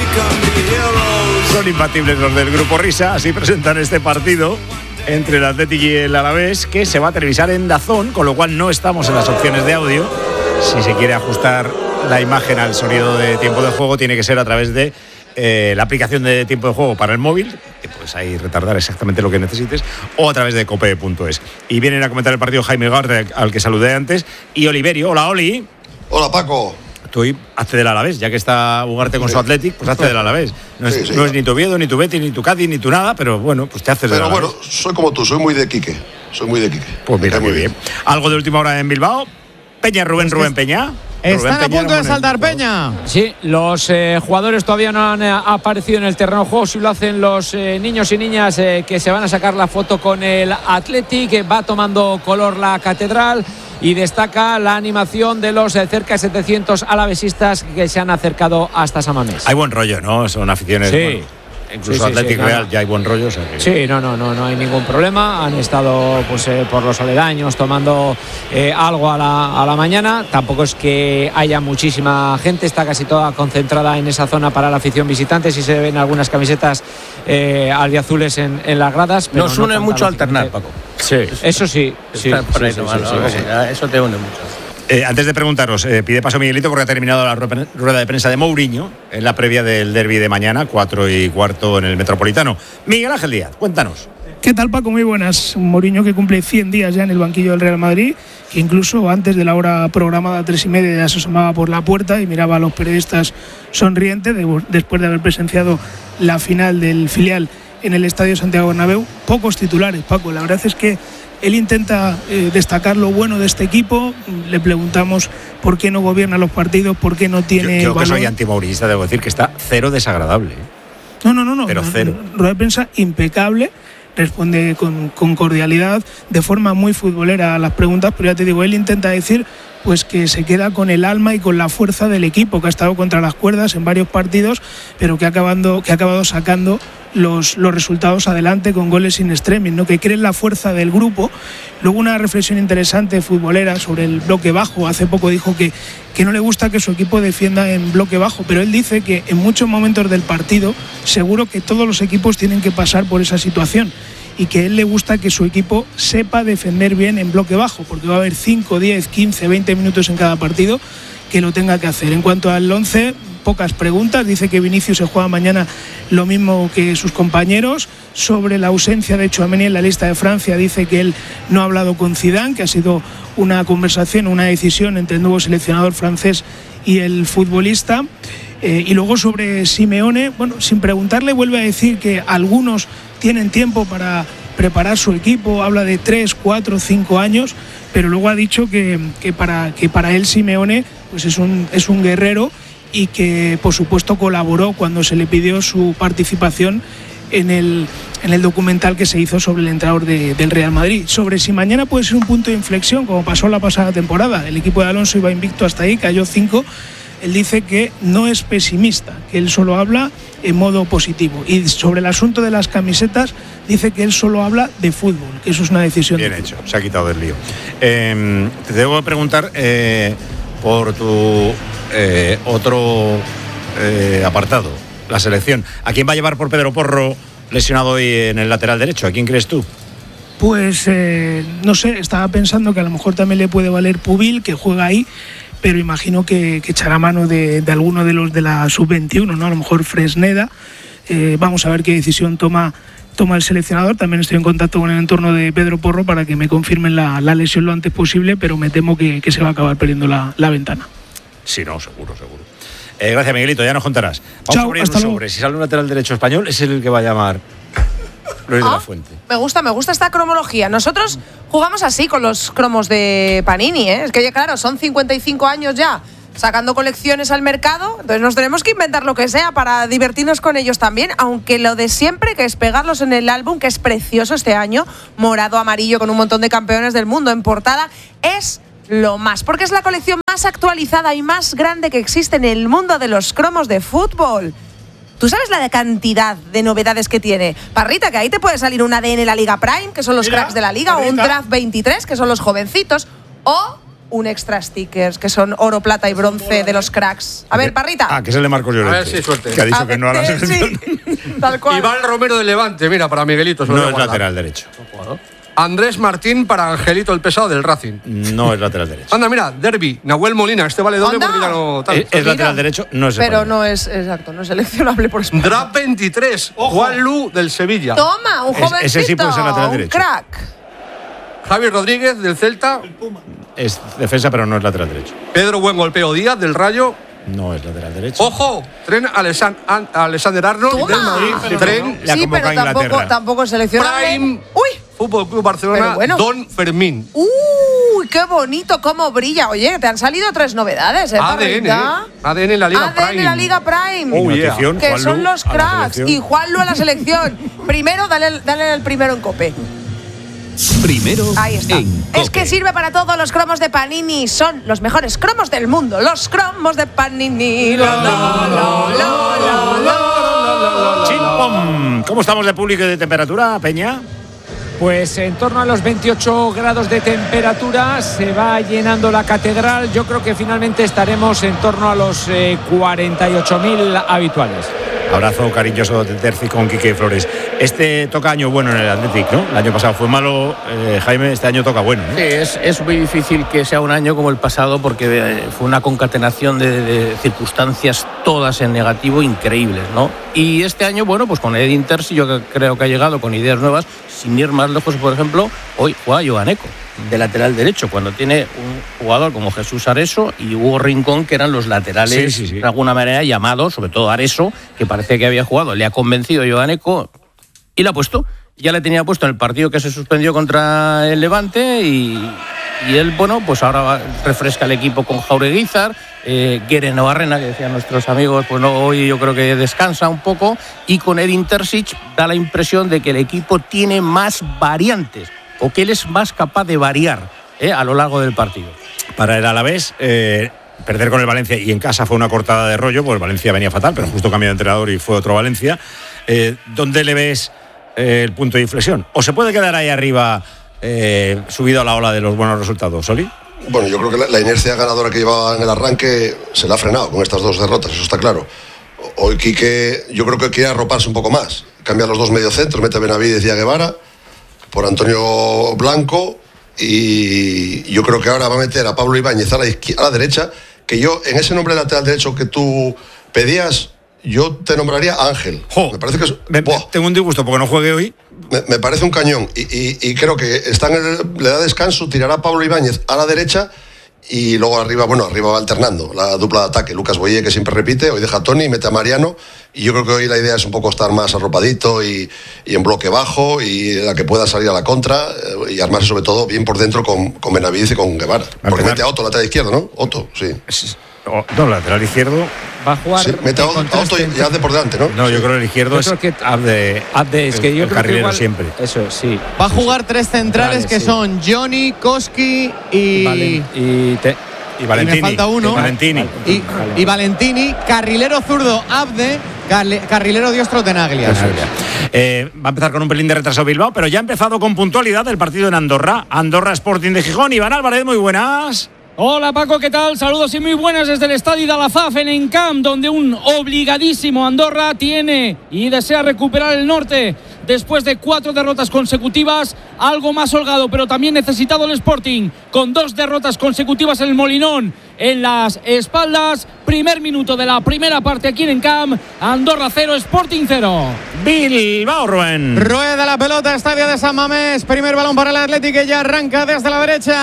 Son imbatibles los del Grupo Risa, así presentan este partido entre el Athletic y el Alavés, que se va a televisar en DAZN, con lo cual no estamos en las opciones de audio. Si se quiere ajustar la imagen al sonido de tiempo de juego, tiene que ser a través de eh, la aplicación de tiempo de juego para el móvil, que puedes ahí retardar exactamente lo que necesites, o a través de cope punto es. Y vienen a comentar el partido Jaime Garde, al que saludé antes, y Oliverio. Hola, Oli. Hola, Paco. Tú hazte del Alavés, ya que está Ugarte con su Athletic, pues hazte del Alavés. No es, sí, sí, no es ni tu Oviedo, ni tu Betis, ni tu Cádiz, ni tu nada, pero bueno, pues te haces del Alavés. Pero bueno, soy como tú, soy muy de Quique. Soy muy de Quique. Pues mira, muy bien. bien. ¿Algo de última hora en Bilbao? Peña, Rubén, es Rubén Peña. Están Rubén a punto de saltar Peña. Sí, los eh, jugadores todavía no han eh, aparecido en el terreno de juego. Si lo hacen los eh, niños y niñas eh, que se van a sacar la foto con el Athletic. Va tomando color la catedral y destaca la animación de los eh, cerca de setecientos alavesistas que se han acercado hasta San Mamés. Hay buen rollo, ¿no? Son aficiones. Sí. Bueno. Incluso sí, sí, Athletic sí, Real no. Ya hay buen rollo. O sea que... Sí, no, no, no, no hay ningún problema. Han estado pues eh, por los aledaños tomando eh, algo a la, a la mañana. Tampoco es que haya muchísima gente, está casi toda concentrada en esa zona para la afición visitante. Sí se ven algunas camisetas eh, albiazules en, en las gradas. Pero Nos no une mucho alternar, Paco. Sí, eso sí. sí, sí, por ahí sí, no, sí, no, sí, no, sí, sí. Eso te une mucho. Eh, antes de preguntaros, eh, pide paso Miguelito porque ha terminado la rueda de prensa de Mourinho en la previa del derbi de mañana, cuatro y cuarto en el Metropolitano. Miguel Ángel Díaz, cuéntanos. ¿Qué tal, Paco? Muy buenas. Un Mourinho que cumple cien días ya en el banquillo del Real Madrid, que incluso antes de la hora programada a tres y media ya se asomaba por la puerta y miraba a los periodistas sonriente de, después de haber presenciado la final del filial en el Estadio Santiago Bernabéu. Pocos titulares, Paco. La verdad es que él intenta eh, destacar lo bueno de este equipo. Le preguntamos por qué no gobierna los partidos, por qué no tiene. Yo creo que soy antimourista, debo decir que está cero desagradable. No, no, no, no. Pero cero. Rueda de prensa impecable. Responde con, con cordialidad, de forma muy futbolera a las preguntas, pero ya te digo, él intenta decir pues que se queda con el alma y con la fuerza del equipo, que ha estado contra las cuerdas en varios partidos, pero que ha acabado, que ha acabado sacando los, los resultados adelante con goles in extremis, ¿no? Que cree en la fuerza del grupo. Luego una reflexión interesante futbolera sobre el bloque bajo. Hace poco dijo que, que no le gusta que su equipo defienda en bloque bajo, pero él dice que en muchos momentos del partido seguro que todos los equipos tienen que pasar por esa situación, y que a él le gusta que su equipo sepa defender bien en bloque bajo, porque va a haber cinco, diez, quince, veinte minutos en cada partido que lo tenga que hacer. En cuanto al once, pocas preguntas. Dice que Vinicius se juega mañana lo mismo que sus compañeros. Sobre la ausencia de Tchouaméni en la lista de Francia, dice que él no ha hablado con Zidane, que ha sido una conversación, una decisión entre el nuevo seleccionador francés y el futbolista. Eh, y luego sobre Simeone, bueno, sin preguntarle, vuelve a decir que algunos tienen tiempo para preparar su equipo, habla de tres, cuatro, cinco años, pero luego ha dicho que, que, para, que para él Simeone pues es un, es un guerrero, y que por supuesto colaboró cuando se le pidió su participación en el, en el documental que se hizo sobre el entrenador de, del Real Madrid. Sobre si mañana puede ser un punto de inflexión, como pasó la pasada temporada, el equipo de Alonso iba invicto hasta ahí, cayó cinco. Él dice que no es pesimista, que él solo habla en modo positivo. Y sobre el asunto de las camisetas, dice que él solo habla de fútbol, que eso es una decisión. Bien de hecho, se ha quitado del lío. Eh, te debo preguntar eh, por tu eh, otro eh, apartado, la selección. ¿A quién va a llevar por Pedro Porro, lesionado hoy en el lateral derecho? ¿A quién crees tú? Pues eh, no sé, estaba pensando que a lo mejor también le puede valer Pubil, que juega ahí, pero imagino que, que echará mano de, de alguno de los de la sub veintiuno, ¿no? A lo mejor Fresneda. Eh, vamos a ver qué decisión toma, toma el seleccionador. También estoy en contacto con el entorno de Pedro Porro para que me confirmen la, la lesión lo antes posible, pero me temo que, que se va a acabar perdiendo la, la ventana. Sí, no, seguro, seguro. Eh, gracias, Miguelito, ya nos contarás. Vamos Chao, a abrir hasta un luego. sobre. Si sale un lateral derecho español, es el que va a llamar Luis Ah, de la Fuente. Me gusta, me gusta esta cromología. Nosotros jugamos así con los cromos de Panini, ¿eh? Es que, claro, son cincuenta y cinco años ya sacando colecciones al mercado, entonces nos tenemos que inventar lo que sea para divertirnos con ellos también, aunque lo de siempre, que es pegarlos en el álbum, que es precioso este año, morado, amarillo, con un montón de campeones del mundo en portada, es lo más, porque es la colección más actualizada y más grande que existe en el mundo de los cromos de fútbol. ¿Tú sabes la cantidad de novedades que tiene? Parrita, que ahí te puede salir un A D N La Liga Prime, que son los Mira, cracks de la Liga, Parrita. o un Draft veintitrés, que son los jovencitos, o un Extra Stickers, que son oro, plata y bronce de los cracks. A ver, Parrita. Ah, que es el de Marcos Llorente. A ver si suerte. Que ha dicho A que no a la ver, selección. sí, tal cual. Iván Romero de Levante, mira, para Miguelito. se lo No voy a es guardar. lateral derecho. Andrés Martín para Angelito el Pesado del Racing. No es lateral derecho. Anda, mira, Derby, Nahuel Molina, este vale doble Anda. porque ya no tal. Es, es lateral derecho, no es Pero español. no es, exacto, no es seleccionable por España. Draft veintitrés, Juan Lu del Sevilla. Toma, un Es- jovencito, ese sí puede ser lateral un derecho. crack. Javi Rodríguez del Celta. Es defensa, pero no es lateral derecho. Pedro Buen Golpeo Díaz del Rayo. No es lateral derecho. Ojo, Tren Alesan- An- Alexander Arnold Toma. del Madrid. Pero Tren Le ha Sí, convocado pero a tampoco, Inglaterra. tampoco es seleccionable. Prime. Uy, Fútbol Club Barcelona. Pero bueno. Don Fermín. uy, qué bonito, cómo brilla. Oye, te han salido tres novedades, ¿eh, A D N. Parrita? ¿eh? A D N en la Liga A D N Prime. la Liga Prime. Oh, yeah. Notición, Que Juanlu son los a la cracks. selección. Y Juanlu a la selección. Primero, dale, dale el primero en Cope. Primero Ahí está. en Es que sirve para todos los cromos de Panini. Son los mejores cromos del mundo. Los cromos de Panini. Lo, lo, lo, lo, lo, lo. Chimpom. ¿Cómo estamos de público y de temperatura, Peña? Pues en torno a los veintiocho grados de temperatura se va llenando la catedral. Yo creo que finalmente estaremos en torno a los eh, cuarenta y ocho mil habituales. Abrazo cariñoso de Terci con Quique Flores. Este toca año bueno en el Athletic, ¿no? El año pasado fue malo, eh, Jaime, este año toca bueno, ¿no? Sí, es, es muy difícil que sea un año como el pasado porque eh, fue una concatenación de, de circunstancias todas en negativo increíbles, ¿no? Y este año, bueno, pues con Edin Terzi yo creo que ha llegado con ideas nuevas, sin ir más lejos, por ejemplo, hoy juega Joan Eco, de lateral derecho, cuando tiene un jugador como Jesús Areso y Hugo Rincón, que eran los laterales, Sí, sí, sí. de alguna manera llamados, sobre todo Areso, que parece que había jugado, le ha convencido Joan Eco y la ha puesto. Ya le tenía puesto en el partido que se suspendió contra el Levante y, y él, bueno, pues ahora va- refresca el equipo con Jaureguizar, eh, Guere Navarrena, que decían nuestros amigos, pues no, hoy yo creo que descansa un poco, y con Edin Terzic da la impresión de que el equipo tiene más variantes o que él es más capaz de variar eh, a lo largo del partido. Para el Alavés, eh, perder con el Valencia y en casa fue una cortada de rollo, pues el Valencia venía fatal, pero justo cambió de entrenador y fue otro Valencia. Eh, ¿Dónde le ves eh, el punto de inflexión? ¿O se puede quedar ahí arriba eh, subido a la ola de los buenos resultados, Soli? Bueno, yo creo que la, la inercia ganadora que llevaba en el arranque se la ha frenado con estas dos derrotas, eso está claro. Hoy Quique, yo creo que quiere arroparse un poco más. Cambia los dos mediocentros, mete a Benavides y a Guevara por Antonio Blanco, y yo creo que ahora va a meter a Pablo Ibáñez a la, izquier- a la derecha, que yo en ese nombre lateral derecho que tú pedías, yo te nombraría Ángel. Me parece que es, Me- tengo un disgusto porque no juegue hoy. me, me parece un cañón y, y- y creo que está en el- le da descanso, tirará a Pablo Ibáñez a la derecha y luego arriba, bueno, arriba va alternando la dupla de ataque. Lucas Boye, que siempre repite, hoy deja a Tony, mete a Mariano, y yo creo que hoy la idea es un poco estar más arropadito y, y en bloque bajo, y la que pueda salir a la contra eh, y armarse sobre todo bien por dentro con, con Benavides y con Guevara. Porque mete a Otto lateral izquierdo, ¿no? Otto, sí. No, lateral izquierdo. Va a jugar. Sí, mete a en Otto, Otto contraste y haz de por delante, ¿no? No, yo Sí. creo que el izquierdo Yo es creo que- Abde, Abde, es que el- yo el creo que carrilero igual- siempre. Eso, sí. Va a jugar tres centrales Centrales, que sí. son Johnny, Koski y. Valen- y, te- Y Valentini. me falta uno. Y Valentini. Y, y Valentini, carrilero zurdo Abde, carle- carrilero diestro Tenaglia. Eso es. Eh, va a empezar con un pelín de retraso Bilbao, pero ya ha empezado con puntualidad el partido en Andorra. Andorra Sporting de Gijón. Iván Álvarez, muy buenas. Hola Paco, ¿qué tal? Saludos y muy buenas desde el estadio de Alazaf en Encamp, donde un obligadísimo Andorra tiene y desea recuperar el norte después de cuatro derrotas consecutivas, algo más holgado, pero también necesitado el Sporting, con dos derrotas consecutivas en el Molinón en las espaldas. Primer minuto de la primera parte aquí en Encamp, Andorra cero, Sporting cero. Bilbao, Rubén. Rueda la pelota, estadio de San Mamés. Primer balón para el Atlético que ya arranca desde la derecha.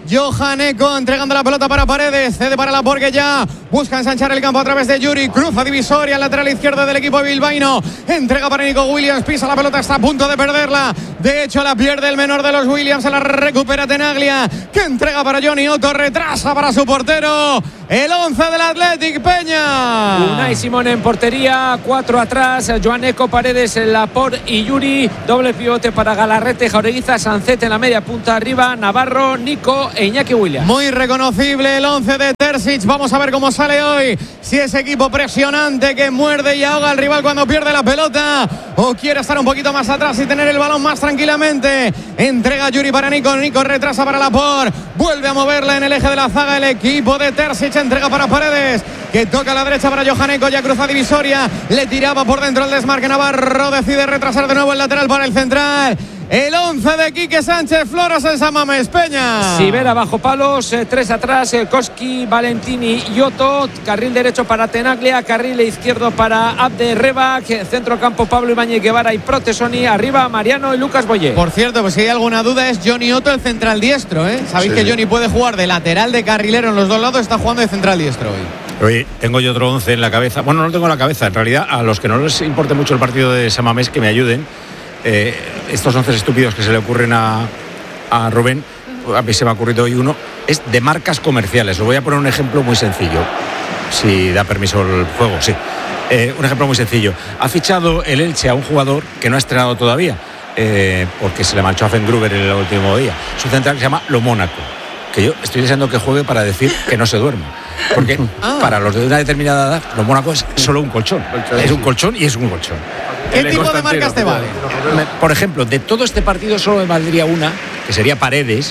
Johan Eko entregando la pelota para Paredes. Cede para Laporte, que ya busca ensanchar el campo a través de Yuri. Cruza divisoria, lateral izquierdo del equipo bilbaíno. Entrega para Nico Williams. Pisa la pelota, está a punto de perderla. De hecho, la pierde el menor de los Williams. Se la recupera Tenaglia, que entrega para Johnny Otto. Retrasa para su portero. El once del Athletic, Peña. Unai Simón en portería, cuatro atrás, Johan Eko, Paredes, Laporte y Yuri. Doble pivote para Galarrete, Jaureguiza, Sancet en la media punta arriba, Navarro, Nico e Iñaki Williams. Muy reconocible el once de Terzic. Vamos a ver cómo sale hoy. Si es equipo presionante que muerde y ahoga al rival cuando pierde la pelota, o quiere estar un poquito más atrás y tener el balón más tranquilamente. Entrega Yuri para Nico, Nico retrasa para Laporte, vuelve a moverla en el eje de la zaga el equipo de Terzic. Entrega para Paredes, que toca a la derecha para Johan Eko, ya cruza divisoria, le tiraba por dentro el desmarque. Navarro decide retrasar de nuevo el lateral para el central. El once de Quique Sánchez Flores en San Mamés, Peña. Sivera bajo palos, eh, tres atrás, eh, Koski, Valentini y Otto. Carril derecho para Tenaglia, carril izquierdo para Abde Rebak, centro campo Pablo Ibáñez Guevara y Protesoni, arriba Mariano y Lucas Boyer. Por cierto, pues si hay alguna duda es Johnny Otto, el central diestro, ¿eh? Sabéis sí, que Johnny puede jugar de lateral, de carrilero en los dos lados, está jugando de central diestro hoy. Oye, tengo yo otro once en la cabeza. Bueno, no lo tengo en la cabeza, en realidad a los que no les importe mucho el partido de San Mamés, que me ayuden. Eh, estos once estúpidos que se le ocurren a, a Rubén, a mí se me ha ocurrido hoy uno, es de marcas comerciales. Os voy a poner un ejemplo muy sencillo, si da permiso el juego, sí. Eh, un ejemplo muy sencillo. Ha fichado el Elche a un jugador que no ha estrenado todavía, eh, porque se le manchó a Fengruber el último día. Su central que se llama Lo Mónaco, que yo estoy deseando que juegue para decir que no se duerma. Porque ah. para los de una determinada edad, Lo Mónaco es solo un colchón. Es un colchón y es un colchón. ¿Qué tipo de marcas te vale? Por ejemplo, de todo este partido solo me valdría una, que sería Paredes.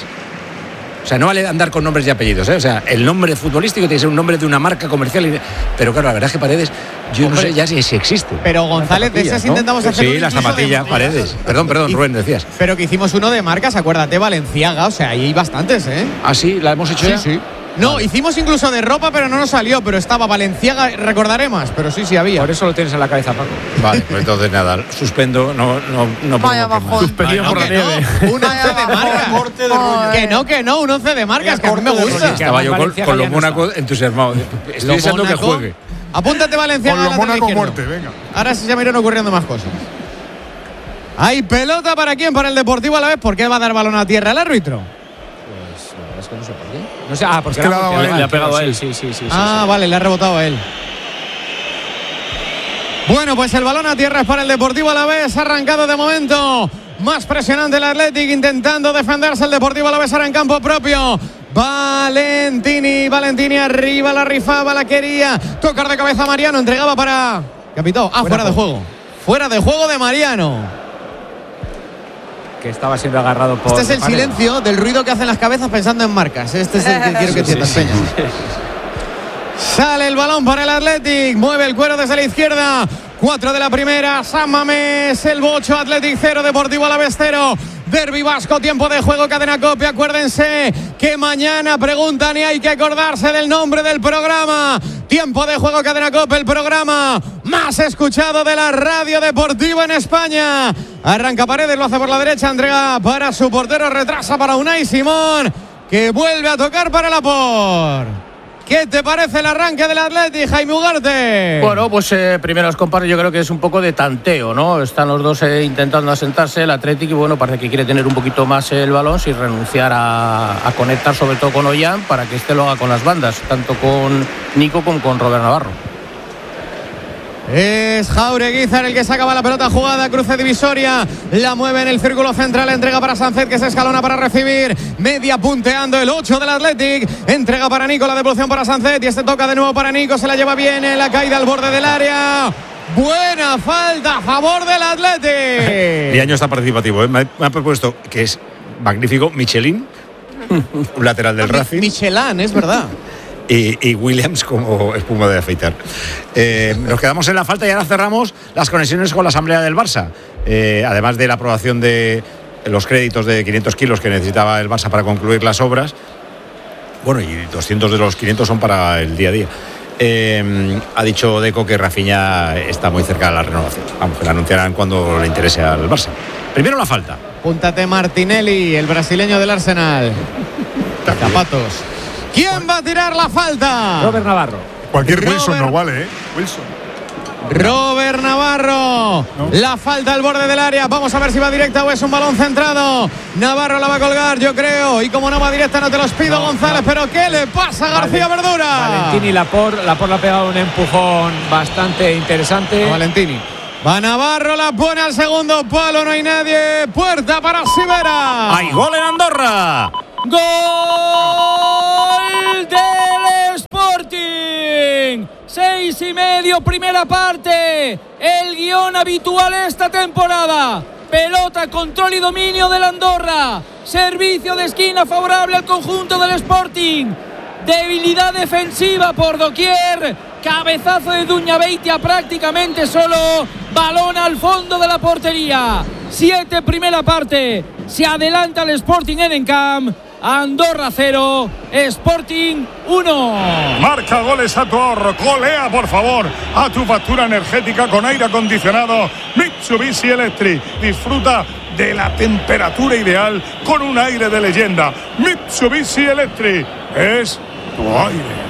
O sea, no vale andar con nombres y apellidos, ¿eh? O sea, el nombre futbolístico tiene que ser un nombre de una marca comercial. Pero claro, la verdad es que Paredes, yo Hombre, no sé ya si, si existe. Pero González, de esas ¿no? intentamos hacer. Sí, las zapatillas, Paredes. Perdón, perdón, Rubén, decías. Pero que hicimos uno de marcas, acuérdate, Valenciaga. O sea, ahí hay bastantes, ¿eh? Ah, sí, la hemos hecho sí, ya. Sí, sí. No, vale. Hicimos incluso de ropa, pero no nos salió. Pero estaba Valenciaga, recordaré más. Pero sí, sí había. Por eso lo tienes en la cabeza, Paco. Vale, pues entonces nada, suspendo, no, no, no Vaya bajón. Suspendido por la nieve. No, un once de marcas. Que no, que no, un once de marcas, que a mí me gusta. Estaba yo con, con los Mónaco entusiasmado. Estoy deseando que juegue. Apúntate, Valenciaga. Con los Mónaco muerte, venga. Ahora sí se me irán ocurriendo más cosas. ¿Hay pelota para quién? Para el Deportivo Alavés. ¿Por qué va a dar balón a tierra el árbitro? Es que no sé por qué. No sé, ah, porque, es que era porque le, le, le ha pegado a él. Sí, sí, sí. Ah, sí, vale, sí. le ha rebotado a él. Bueno, pues el balón a tierra es para el Deportivo Alavés. Arrancado de momento. Más presionante el Athletic, intentando defenderse. El Deportivo Alavés ahora en campo propio. Valentini, Valentini arriba, la rifaba, la quería. Tocar de cabeza a Mariano, entregaba para Capitão. Ah, fuera, fuera de juego. Fuera de juego de Mariano. Que estaba siendo agarrado por. Este es el Paredes. Silencio del ruido que hacen las cabezas pensando en marcas. Este es el que quiero que sí, entiendan, sí, Peña. Sí, sí. Sale el balón para el Athletic. Mueve el cuero desde la izquierda. Cuatro de la primera. San Mamés, el Bocho, Athletic cero, Deportivo Alavés cero. Derbi vasco, tiempo de juego, cadena Cope. Acuérdense que mañana preguntan y hay que acordarse del nombre del programa. Tiempo de juego, cadena Cope, el programa más escuchado de la radio deportiva en España. Arranca Paredes, lo hace por la derecha, entrega para su portero, retrasa para Unai Simón, que vuelve a tocar para Laporte. ¿Qué te parece el arranque del Athletic, Jaime Ugarte? Bueno, pues eh, primero os comparo, yo creo que es un poco de tanteo, ¿no? Están los dos eh, intentando asentarse, el Athletic, y bueno, parece que quiere tener un poquito más el balón sin renunciar a, a conectar sobre todo con Ollán para que este lo haga con las bandas, tanto con Nico como con Robert Navarro. Es Jaureguizar el que sacaba la pelota jugada, cruce divisoria, la mueve en el círculo central, entrega para Sancet que se escalona para recibir, media punteando el ocho del Athletic, entrega para Nico, la devolución para Sancet y este toca de nuevo para Nico, se la lleva bien en la caída al borde del área. Buena falta a favor del Athletic. Mi año está participativo, ¿eh? me, me ha propuesto que es magnífico Michelin, un lateral del Racing. Michelin, es verdad. Y, y Williams como espuma de afeitar. Eh, nos quedamos en la falta y ahora cerramos las conexiones con la asamblea del Barça. Eh, además de la aprobación de los créditos de quinientos kilos que necesitaba el Barça para concluir las obras. Bueno, y doscientos de los quinientos son para el día a día. Eh, ha dicho Deco que Rafinha está muy cerca de la renovación. Vamos, que la anunciarán cuando le interese al Barça. Primero la falta. Púntate Martinelli, el brasileño del Arsenal. Zapatos. ¿Quién va a tirar la falta? Robert Navarro. Cualquier Robert. Wilson no vale, ¿eh? Wilson. Robert Navarro. No. La falta al borde del área. Vamos a ver si va directa o es un balón centrado. Navarro la va a colgar, yo creo. Y como no va directa, no te los pido, no, González. No. Pero ¿qué le pasa a García vale. Verdura? Valentini Laporte. Laporte le ha pegado un empujón bastante interesante. A Valentini. Va Navarro, la pone al segundo palo. No hay nadie. Puerta para Sivera. ¡Hay gol en Andorra! ¡Gol del Sporting! Seis y medio, primera parte. El guión habitual esta temporada. Pelota, control y dominio del Andorra. Servicio de esquina favorable al conjunto del Sporting. Debilidad defensiva por doquier. Cabezazo de Duñabeitia prácticamente solo. Balón al fondo de la portería. Siete, primera parte. Se adelanta el Sporting en Encamp. Andorra cero, Sporting uno. Marca goles a tu ahorro, golea por favor a tu factura energética con aire acondicionado Mitsubishi Electric. Disfruta de la temperatura ideal con un aire de leyenda. Mitsubishi Electric es tu aire.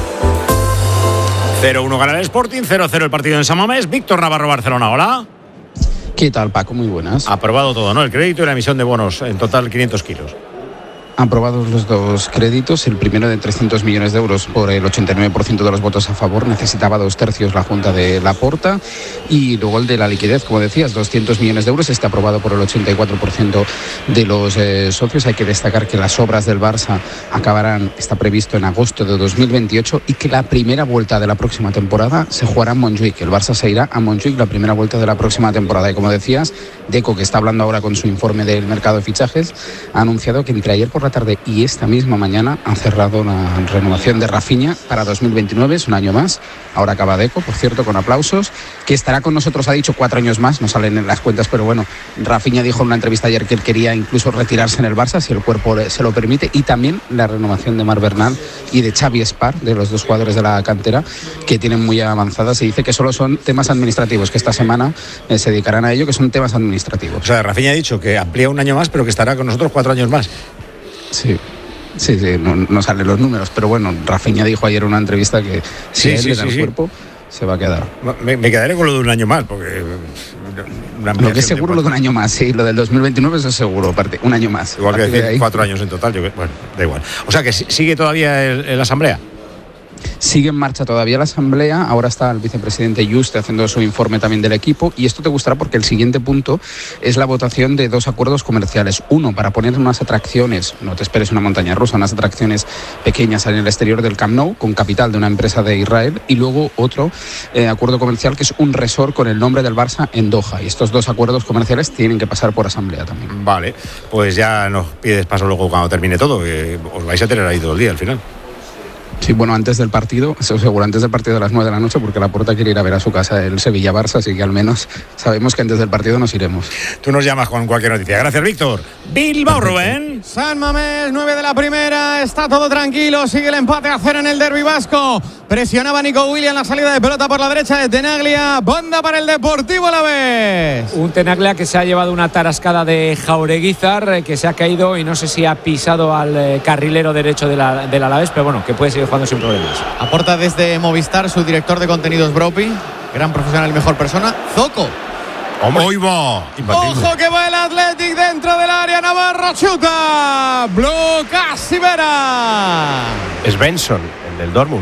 cero uno gana el Sporting, cero cero el partido en San Mamés. Víctor Navarro, Barcelona, hola. ¿Qué tal, Paco? Muy buenas. Aprobado todo, ¿no? El crédito y la emisión de bonos, en total quinientos kilos. Aprobados los dos créditos, el primero de trescientos millones de euros por el ochenta y nueve por ciento de los votos a favor, necesitaba dos tercios la Junta de Laporta, y luego el de la liquidez, como decías, doscientos millones de euros, este aprobado por el ochenta y cuatro por ciento de los eh, socios. Hay que destacar que las obras del Barça acabarán, está previsto en agosto de dos mil veintiocho, y que la primera vuelta de la próxima temporada se jugará en Montjuic. El Barça se irá a Montjuic la primera vuelta de la próxima temporada, y como decías, Deco, que está hablando ahora con su informe del mercado de fichajes, ha anunciado que entre ayer por la tarde y esta misma mañana han cerrado la renovación de Rafinha para dos mil veintinueve, es un año más. Ahora acaba Deco, por cierto, con aplausos, que estará con nosotros, ha dicho cuatro años más, no salen en las cuentas, pero bueno, Rafinha dijo en una entrevista ayer que él quería incluso retirarse en el Barça, si el cuerpo se lo permite, y también la renovación de Marc Bernal y de Xavi Espar, de los dos jugadores de la cantera, que tienen muy avanzadas. Se dice que solo son temas administrativos, que esta semana eh, se dedicarán a ello, que son temas administrativos. O sea, Rafinha ha dicho que amplía un año más, pero que estará con nosotros cuatro años más. Sí, sí, sí, no, no salen los números, pero bueno, Rafinha dijo ayer en una entrevista que si sí, él sí, le da sí, el sí. cuerpo, se va a quedar. Me, me quedaré con lo de un año más, porque... Lo que es seguro, lo de un año más, sí, lo del dos mil veintinueve eso es seguro, aparte, un año más. Igual que decir cuatro años en total, yo, bueno, da igual. O sea, que sigue todavía el, el asamblea. Sigue en marcha todavía la asamblea, ahora está el vicepresidente Juste haciendo su informe también del equipo, y esto te gustará porque el siguiente punto es la votación de dos acuerdos comerciales. Uno, para poner unas atracciones, no te esperes una montaña rusa, unas atracciones pequeñas en el exterior del Camp Nou, con capital de una empresa de Israel, y luego otro eh, acuerdo comercial que es un resort con el nombre del Barça en Doha, y estos dos acuerdos comerciales tienen que pasar por asamblea también. Vale, pues ya nos pides paso luego cuando termine todo, que os vais a tener ahí todo el día al final. Sí, bueno, antes del partido, eso seguro, antes del partido de las nueve de la noche, porque Laporta quiere ir a ver a su casa el Sevilla-Barça, así que al menos sabemos que antes del partido nos iremos. Tú nos llamas con cualquier noticia. Gracias, Víctor. Bilbao, Rubén. San Mamés, nueve de la primera, está todo tranquilo, sigue el empate a cero en el derbi vasco. Presionaba Nico Williams la salida de pelota por la derecha de Tenaglia. Banda para el Deportivo Alavés. Un Tenaglia que se ha llevado una tarascada de Jaureguizar, que se ha caído y no sé si ha pisado al eh, carrilero derecho de la, del Alavés, pero bueno, que puede seguir jugando sin problemas. Aporta desde Movistar su director de contenidos Bropi, gran profesional y mejor persona, Zoco. ¡Hoy va! ¡Ojo que va el Athletic dentro del área! Navarro chuta. Bloca Sivera. Es Benson, el del Dortmund.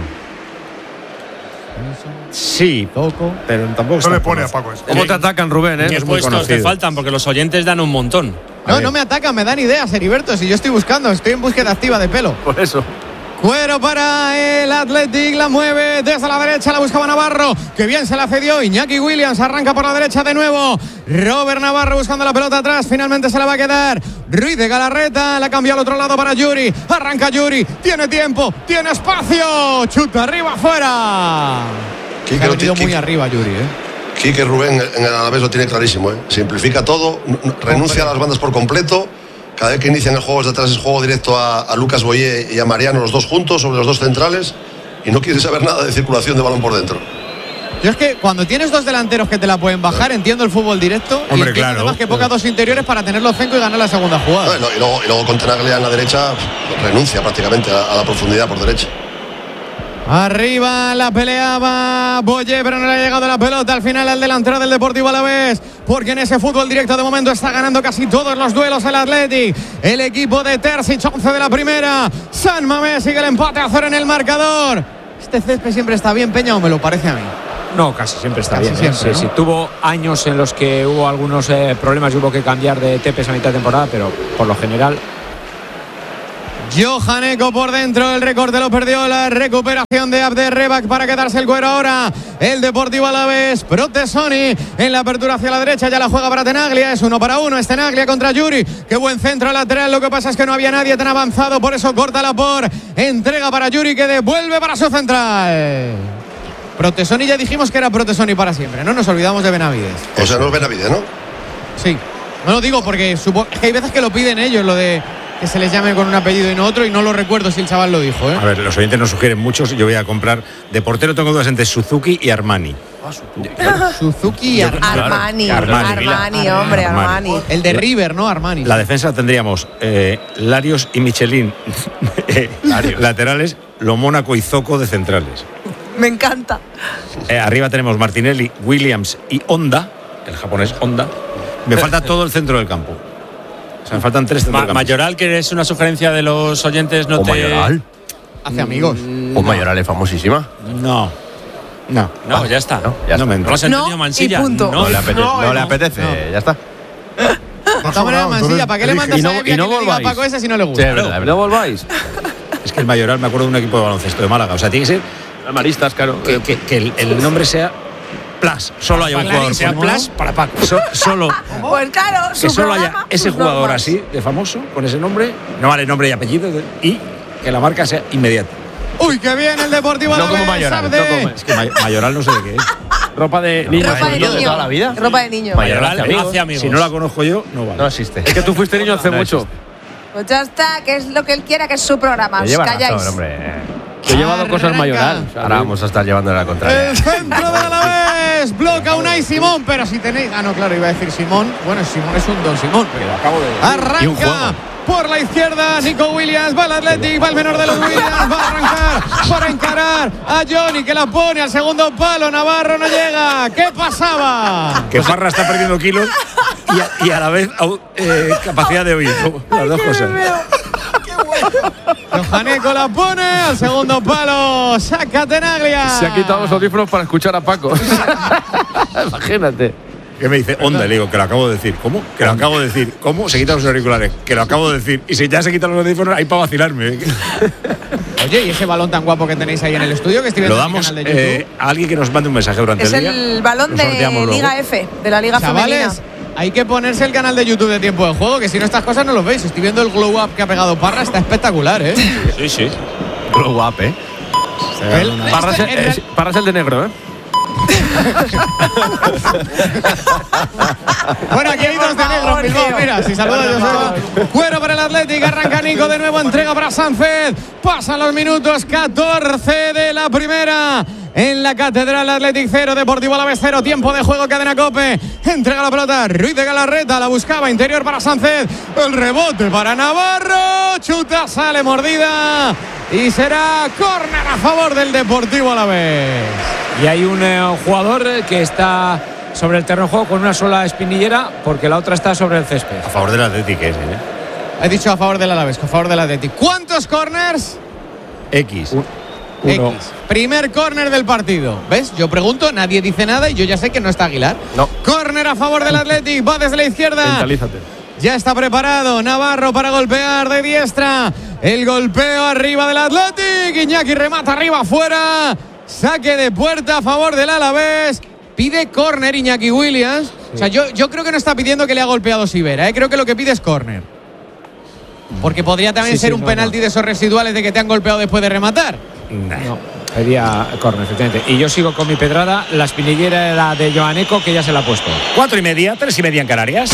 Sí, poco, pero tampoco no le pone a Paco eso. ¿Cómo te atacan, Rubén? Eh? Los puestos te faltan porque los oyentes dan un montón. No, no me atacan, me dan ideas, Heriberto. Si yo estoy buscando, estoy en búsqueda activa de pelo. Por eso. Cuero para el Athletic, la mueve desde la derecha, la buscaba Navarro, que bien se la cedió. Iñaki Williams arranca por la derecha de nuevo. Robert Navarro buscando la pelota atrás, finalmente se la va a quedar Ruiz de Galarreta, la cambia al otro lado para Yuri. Arranca Yuri, tiene tiempo, tiene espacio, chuta arriba, afuera. Quique ha lo metido tiene, muy Quique, arriba Yuri, ¿eh? Quique Rubén en el Alavés lo tiene clarísimo, ¿eh? Simplifica todo, renuncia a las bandas por completo. Cada vez que inician el juego desde atrás es juego directo a, a Lucas Boyé y a Mariano, los dos juntos, sobre los dos centrales, y no quiere saber nada de circulación de balón por dentro. Yo es que cuando tienes dos delanteros que te la pueden bajar, entiendo el fútbol directo. Hombre, y claro. Además que ponga dos interiores para tener los cinco y ganar la segunda jugada. No, y, luego, y luego con Tenaglia en la derecha renuncia prácticamente a, a la profundidad por derecha. Arriba la peleaba Boye, pero no le ha llegado la pelota al final al delantero del Deportivo Alavés, porque en ese fútbol directo de momento está ganando casi todos los duelos el Athletic. El equipo de Terzic, once de la primera. San Mamés sigue el empate a cero en el marcador. Este césped siempre está bien, Peña, o me lo parece a mí. No, casi siempre está casi bien. Siempre, sí, ¿no? sí. Tuvo años en los que hubo algunos eh, problemas y hubo que cambiar de tepes a mitad de temporada, pero por lo general. Johan Eco por dentro, el recorte lo perdió, la recuperación de Abderrebak para quedarse el cuero ahora. El Deportivo Alavés, Protesoni en la apertura hacia la derecha, ya la juega para Tenaglia, es uno para uno, es Tenaglia contra Yuri. Qué buen centro lateral, lo que pasa es que no había nadie tan avanzado, por eso corta la por, entrega para Yuri que devuelve para su central. Protesoni ya dijimos que era Protesoni para siempre, no nos olvidamos de Benavides. O sea, no es Benavides, ¿no? Sí, no lo digo porque supo, es que hay veces que lo piden ellos, lo de que se les llame con un apellido y no otro, y no lo recuerdo si el chaval lo dijo, ¿eh? A ver, los oyentes nos sugieren muchos. Yo voy a comprar de portero, tengo dudas entre Suzuki y Armani. Suzuki y Armani. Armani, Armani, Armani, mira. hombre, Armani. Armani. El de River, ¿no? Armani. La defensa tendríamos eh, Larios y Michelin eh, laterales, lo Mónaco y Zoco de centrales. Me encanta. Eh, arriba tenemos Martinelli, Williams y Honda, el japonés Honda. Me falta todo el centro del campo. O sea, me faltan tres Ma- centrocampistas. Mayoral, que es una sugerencia de los oyentes, no ¿O te. Mayoral? Hace amigos. ¿O Mayoral es famosísima? No. No. No, ya está. No, ya No está. me ¿No entra. lo has entendido, No, Mansilla? y punto. No le apetece, No, no le no. apetece, No. ya está. De todas maneras, Mansilla, ¿para qué le mandas Y no- a y Evia no que le diga a volváis. Paco ese si no le Sí, gusta? es verdad, es verdad. No volváis. Es que el Mayoral me acuerdo de un equipo de baloncesto de Málaga. O sea, tiene que ser Maristas, claro. que, que- que el, el nombre sea Plus. Solo haya un Clarín, jugador. sea con- Plus para Paco. So- solo Pues claro, que su solo haya programa, ese sus jugador normas. así, de famoso, con ese nombre. No vale nombre y apellido. de- Y que la marca sea inmediata. Uy, qué bien el Deportivo No Alavés, como Mayoral, Abde. no como- Es que May- Mayoral no sé de qué es. Ropa de niño. Ropa de niño de niño. toda la vida. Ropa de niño. Mayoral hace amigos. hace amigos. Si no la conozco yo, no vale. No existe. Es que tú fuiste niño hace No mucho. existe. Pues ya está, que es lo que él quiera, que es su programa. Me Os lleva calláis. razón, hombre. Yo he llevado cosas Arranca. Mayoral. o sea, Ahora vamos a estar llevando la contraria. El centro de Alavés, bloca Unai Simón, pero si tenéis. Ah, no, claro, iba a decir Simón. Bueno, Simón es un don Simón, pero acabo de. Y un juego. Arranca por la izquierda, Nico Williams, va el Athletic, va el menor de los Williams, va a arrancar para encarar a Johnny, que la pone al segundo palo, Navarro no llega. ¿Qué pasaba? Que Parra está perdiendo kilos y a, y a la vez au- eh, capacidad de oír. Las dos cosas. Johaneco la pone al segundo palo, saca Tenaglia. Se ha quitado los audífonos para escuchar a Paco. Imagínate. ¿Qué me dice? Onda, le digo, que lo acabo de decir. ¿Cómo? Que lo acabo de decir. ¿Cómo? Se quitan los auriculares. Que lo acabo de decir. Y si ya se quitan los audífonos, ahí para vacilarme. Oye, ¿y ese balón tan guapo que tenéis ahí en el estudio que estoy Lo viendo en el damos canal de YouTube? eh, a alguien que nos mande un mensaje durante Es el día. el balón Lo de sorteamos luego. Liga F, de la Liga Chavales, Femenina. hay que ponerse el canal de YouTube de Tiempo de Juego, que si no estas cosas no lo veis. Estoy viendo el glow up que ha pegado Parra, está espectacular, ¿eh? Sí, sí. Glow up, ¿eh? El- Parra es, este- el, en es- Parra es el de negro, ¿eh? Bueno, aquí hay dos de negro en Bilbao. Mira, si saluda Joseba. Cuero para el Atlético. Arranca Nico de nuevo. Entrega para Sánchez. Pasan los minutos. catorce de la primera. En la Catedral Athletic cero, Deportivo Alavés cero. Tiempo de juego, Cadena Cope. Entrega la pelota. Ruiz de Galarreta. La buscaba. Interior para Sánchez. El rebote para Navarro. Chuta, sale mordida. Y será córner a favor del Deportivo Alavés. Y hay un eh, jugador eh, que está sobre el terreno de juego con una sola espinillera porque la otra está sobre el césped. A favor del Atlético ese, ¿eh? He dicho a favor del Alavés, a favor del Athletic. ¿Cuántos corners? X. Uno. X. Primer córner del partido. ¿Ves? Yo pregunto, nadie dice nada y yo ya sé que no está Aguilar. No. Córner a favor del Athletic, va desde la izquierda. Mentalízate. Ya está preparado Navarro para golpear de diestra. El golpeo arriba del Athletic. Iñaki remata arriba, afuera. Saque de puerta a favor del Alavés. Pide córner Iñaki Williams. Sí. O sea, yo, yo creo que no está pidiendo que le ha golpeado Sivera, ¿eh? Creo que lo que pide es córner. Porque podría también Sí, ser sí, un no, penalti no. de esos residuales de que te han golpeado después de rematar. No, pedía córner, efectivamente. Y yo sigo con mi pedrada. La espinillera era de Joaneco, que ya se la ha puesto. Cuatro y media, tres y media en Canarias.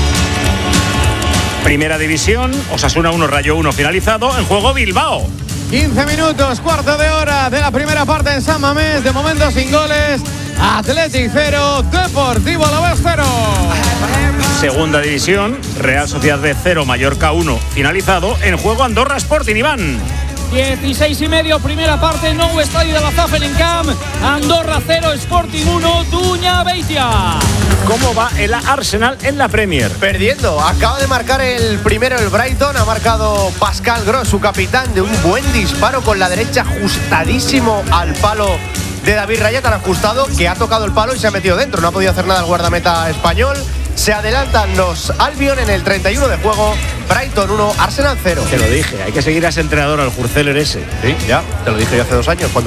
Primera división, Osasuna uno, Rayo uno finalizado. En juego Bilbao. quince minutos, cuarto de hora de la primera parte en en San Mamés, de momento sin goles. Athletic cero, Deportivo Alavés cero. Segunda división, Real Sociedad B cero, Mallorca uno. Finalizado en juego Andorra Sporting, Iván. dieciséis y medio, primera parte, nou estadio de la F A F en Encamp. Andorra cero, Sporting uno, Duña Beitia. ¿Cómo va el Arsenal en la Premier? Perdiendo, acaba de marcar el primero el Brighton, ha marcado Pascal Gross, su capitán, de un buen disparo con la derecha ajustadísimo al palo de David Raya, tan ajustado que ha tocado el palo y se ha metido dentro, no ha podido hacer nada el guardameta español. Se adelantan los Albion en el treinta y uno de juego. Brighton uno, Arsenal cero. Te lo dije, hay que seguir a ese entrenador, al Hurceler ese. Sí, ya, te lo dije yo hace dos años cuando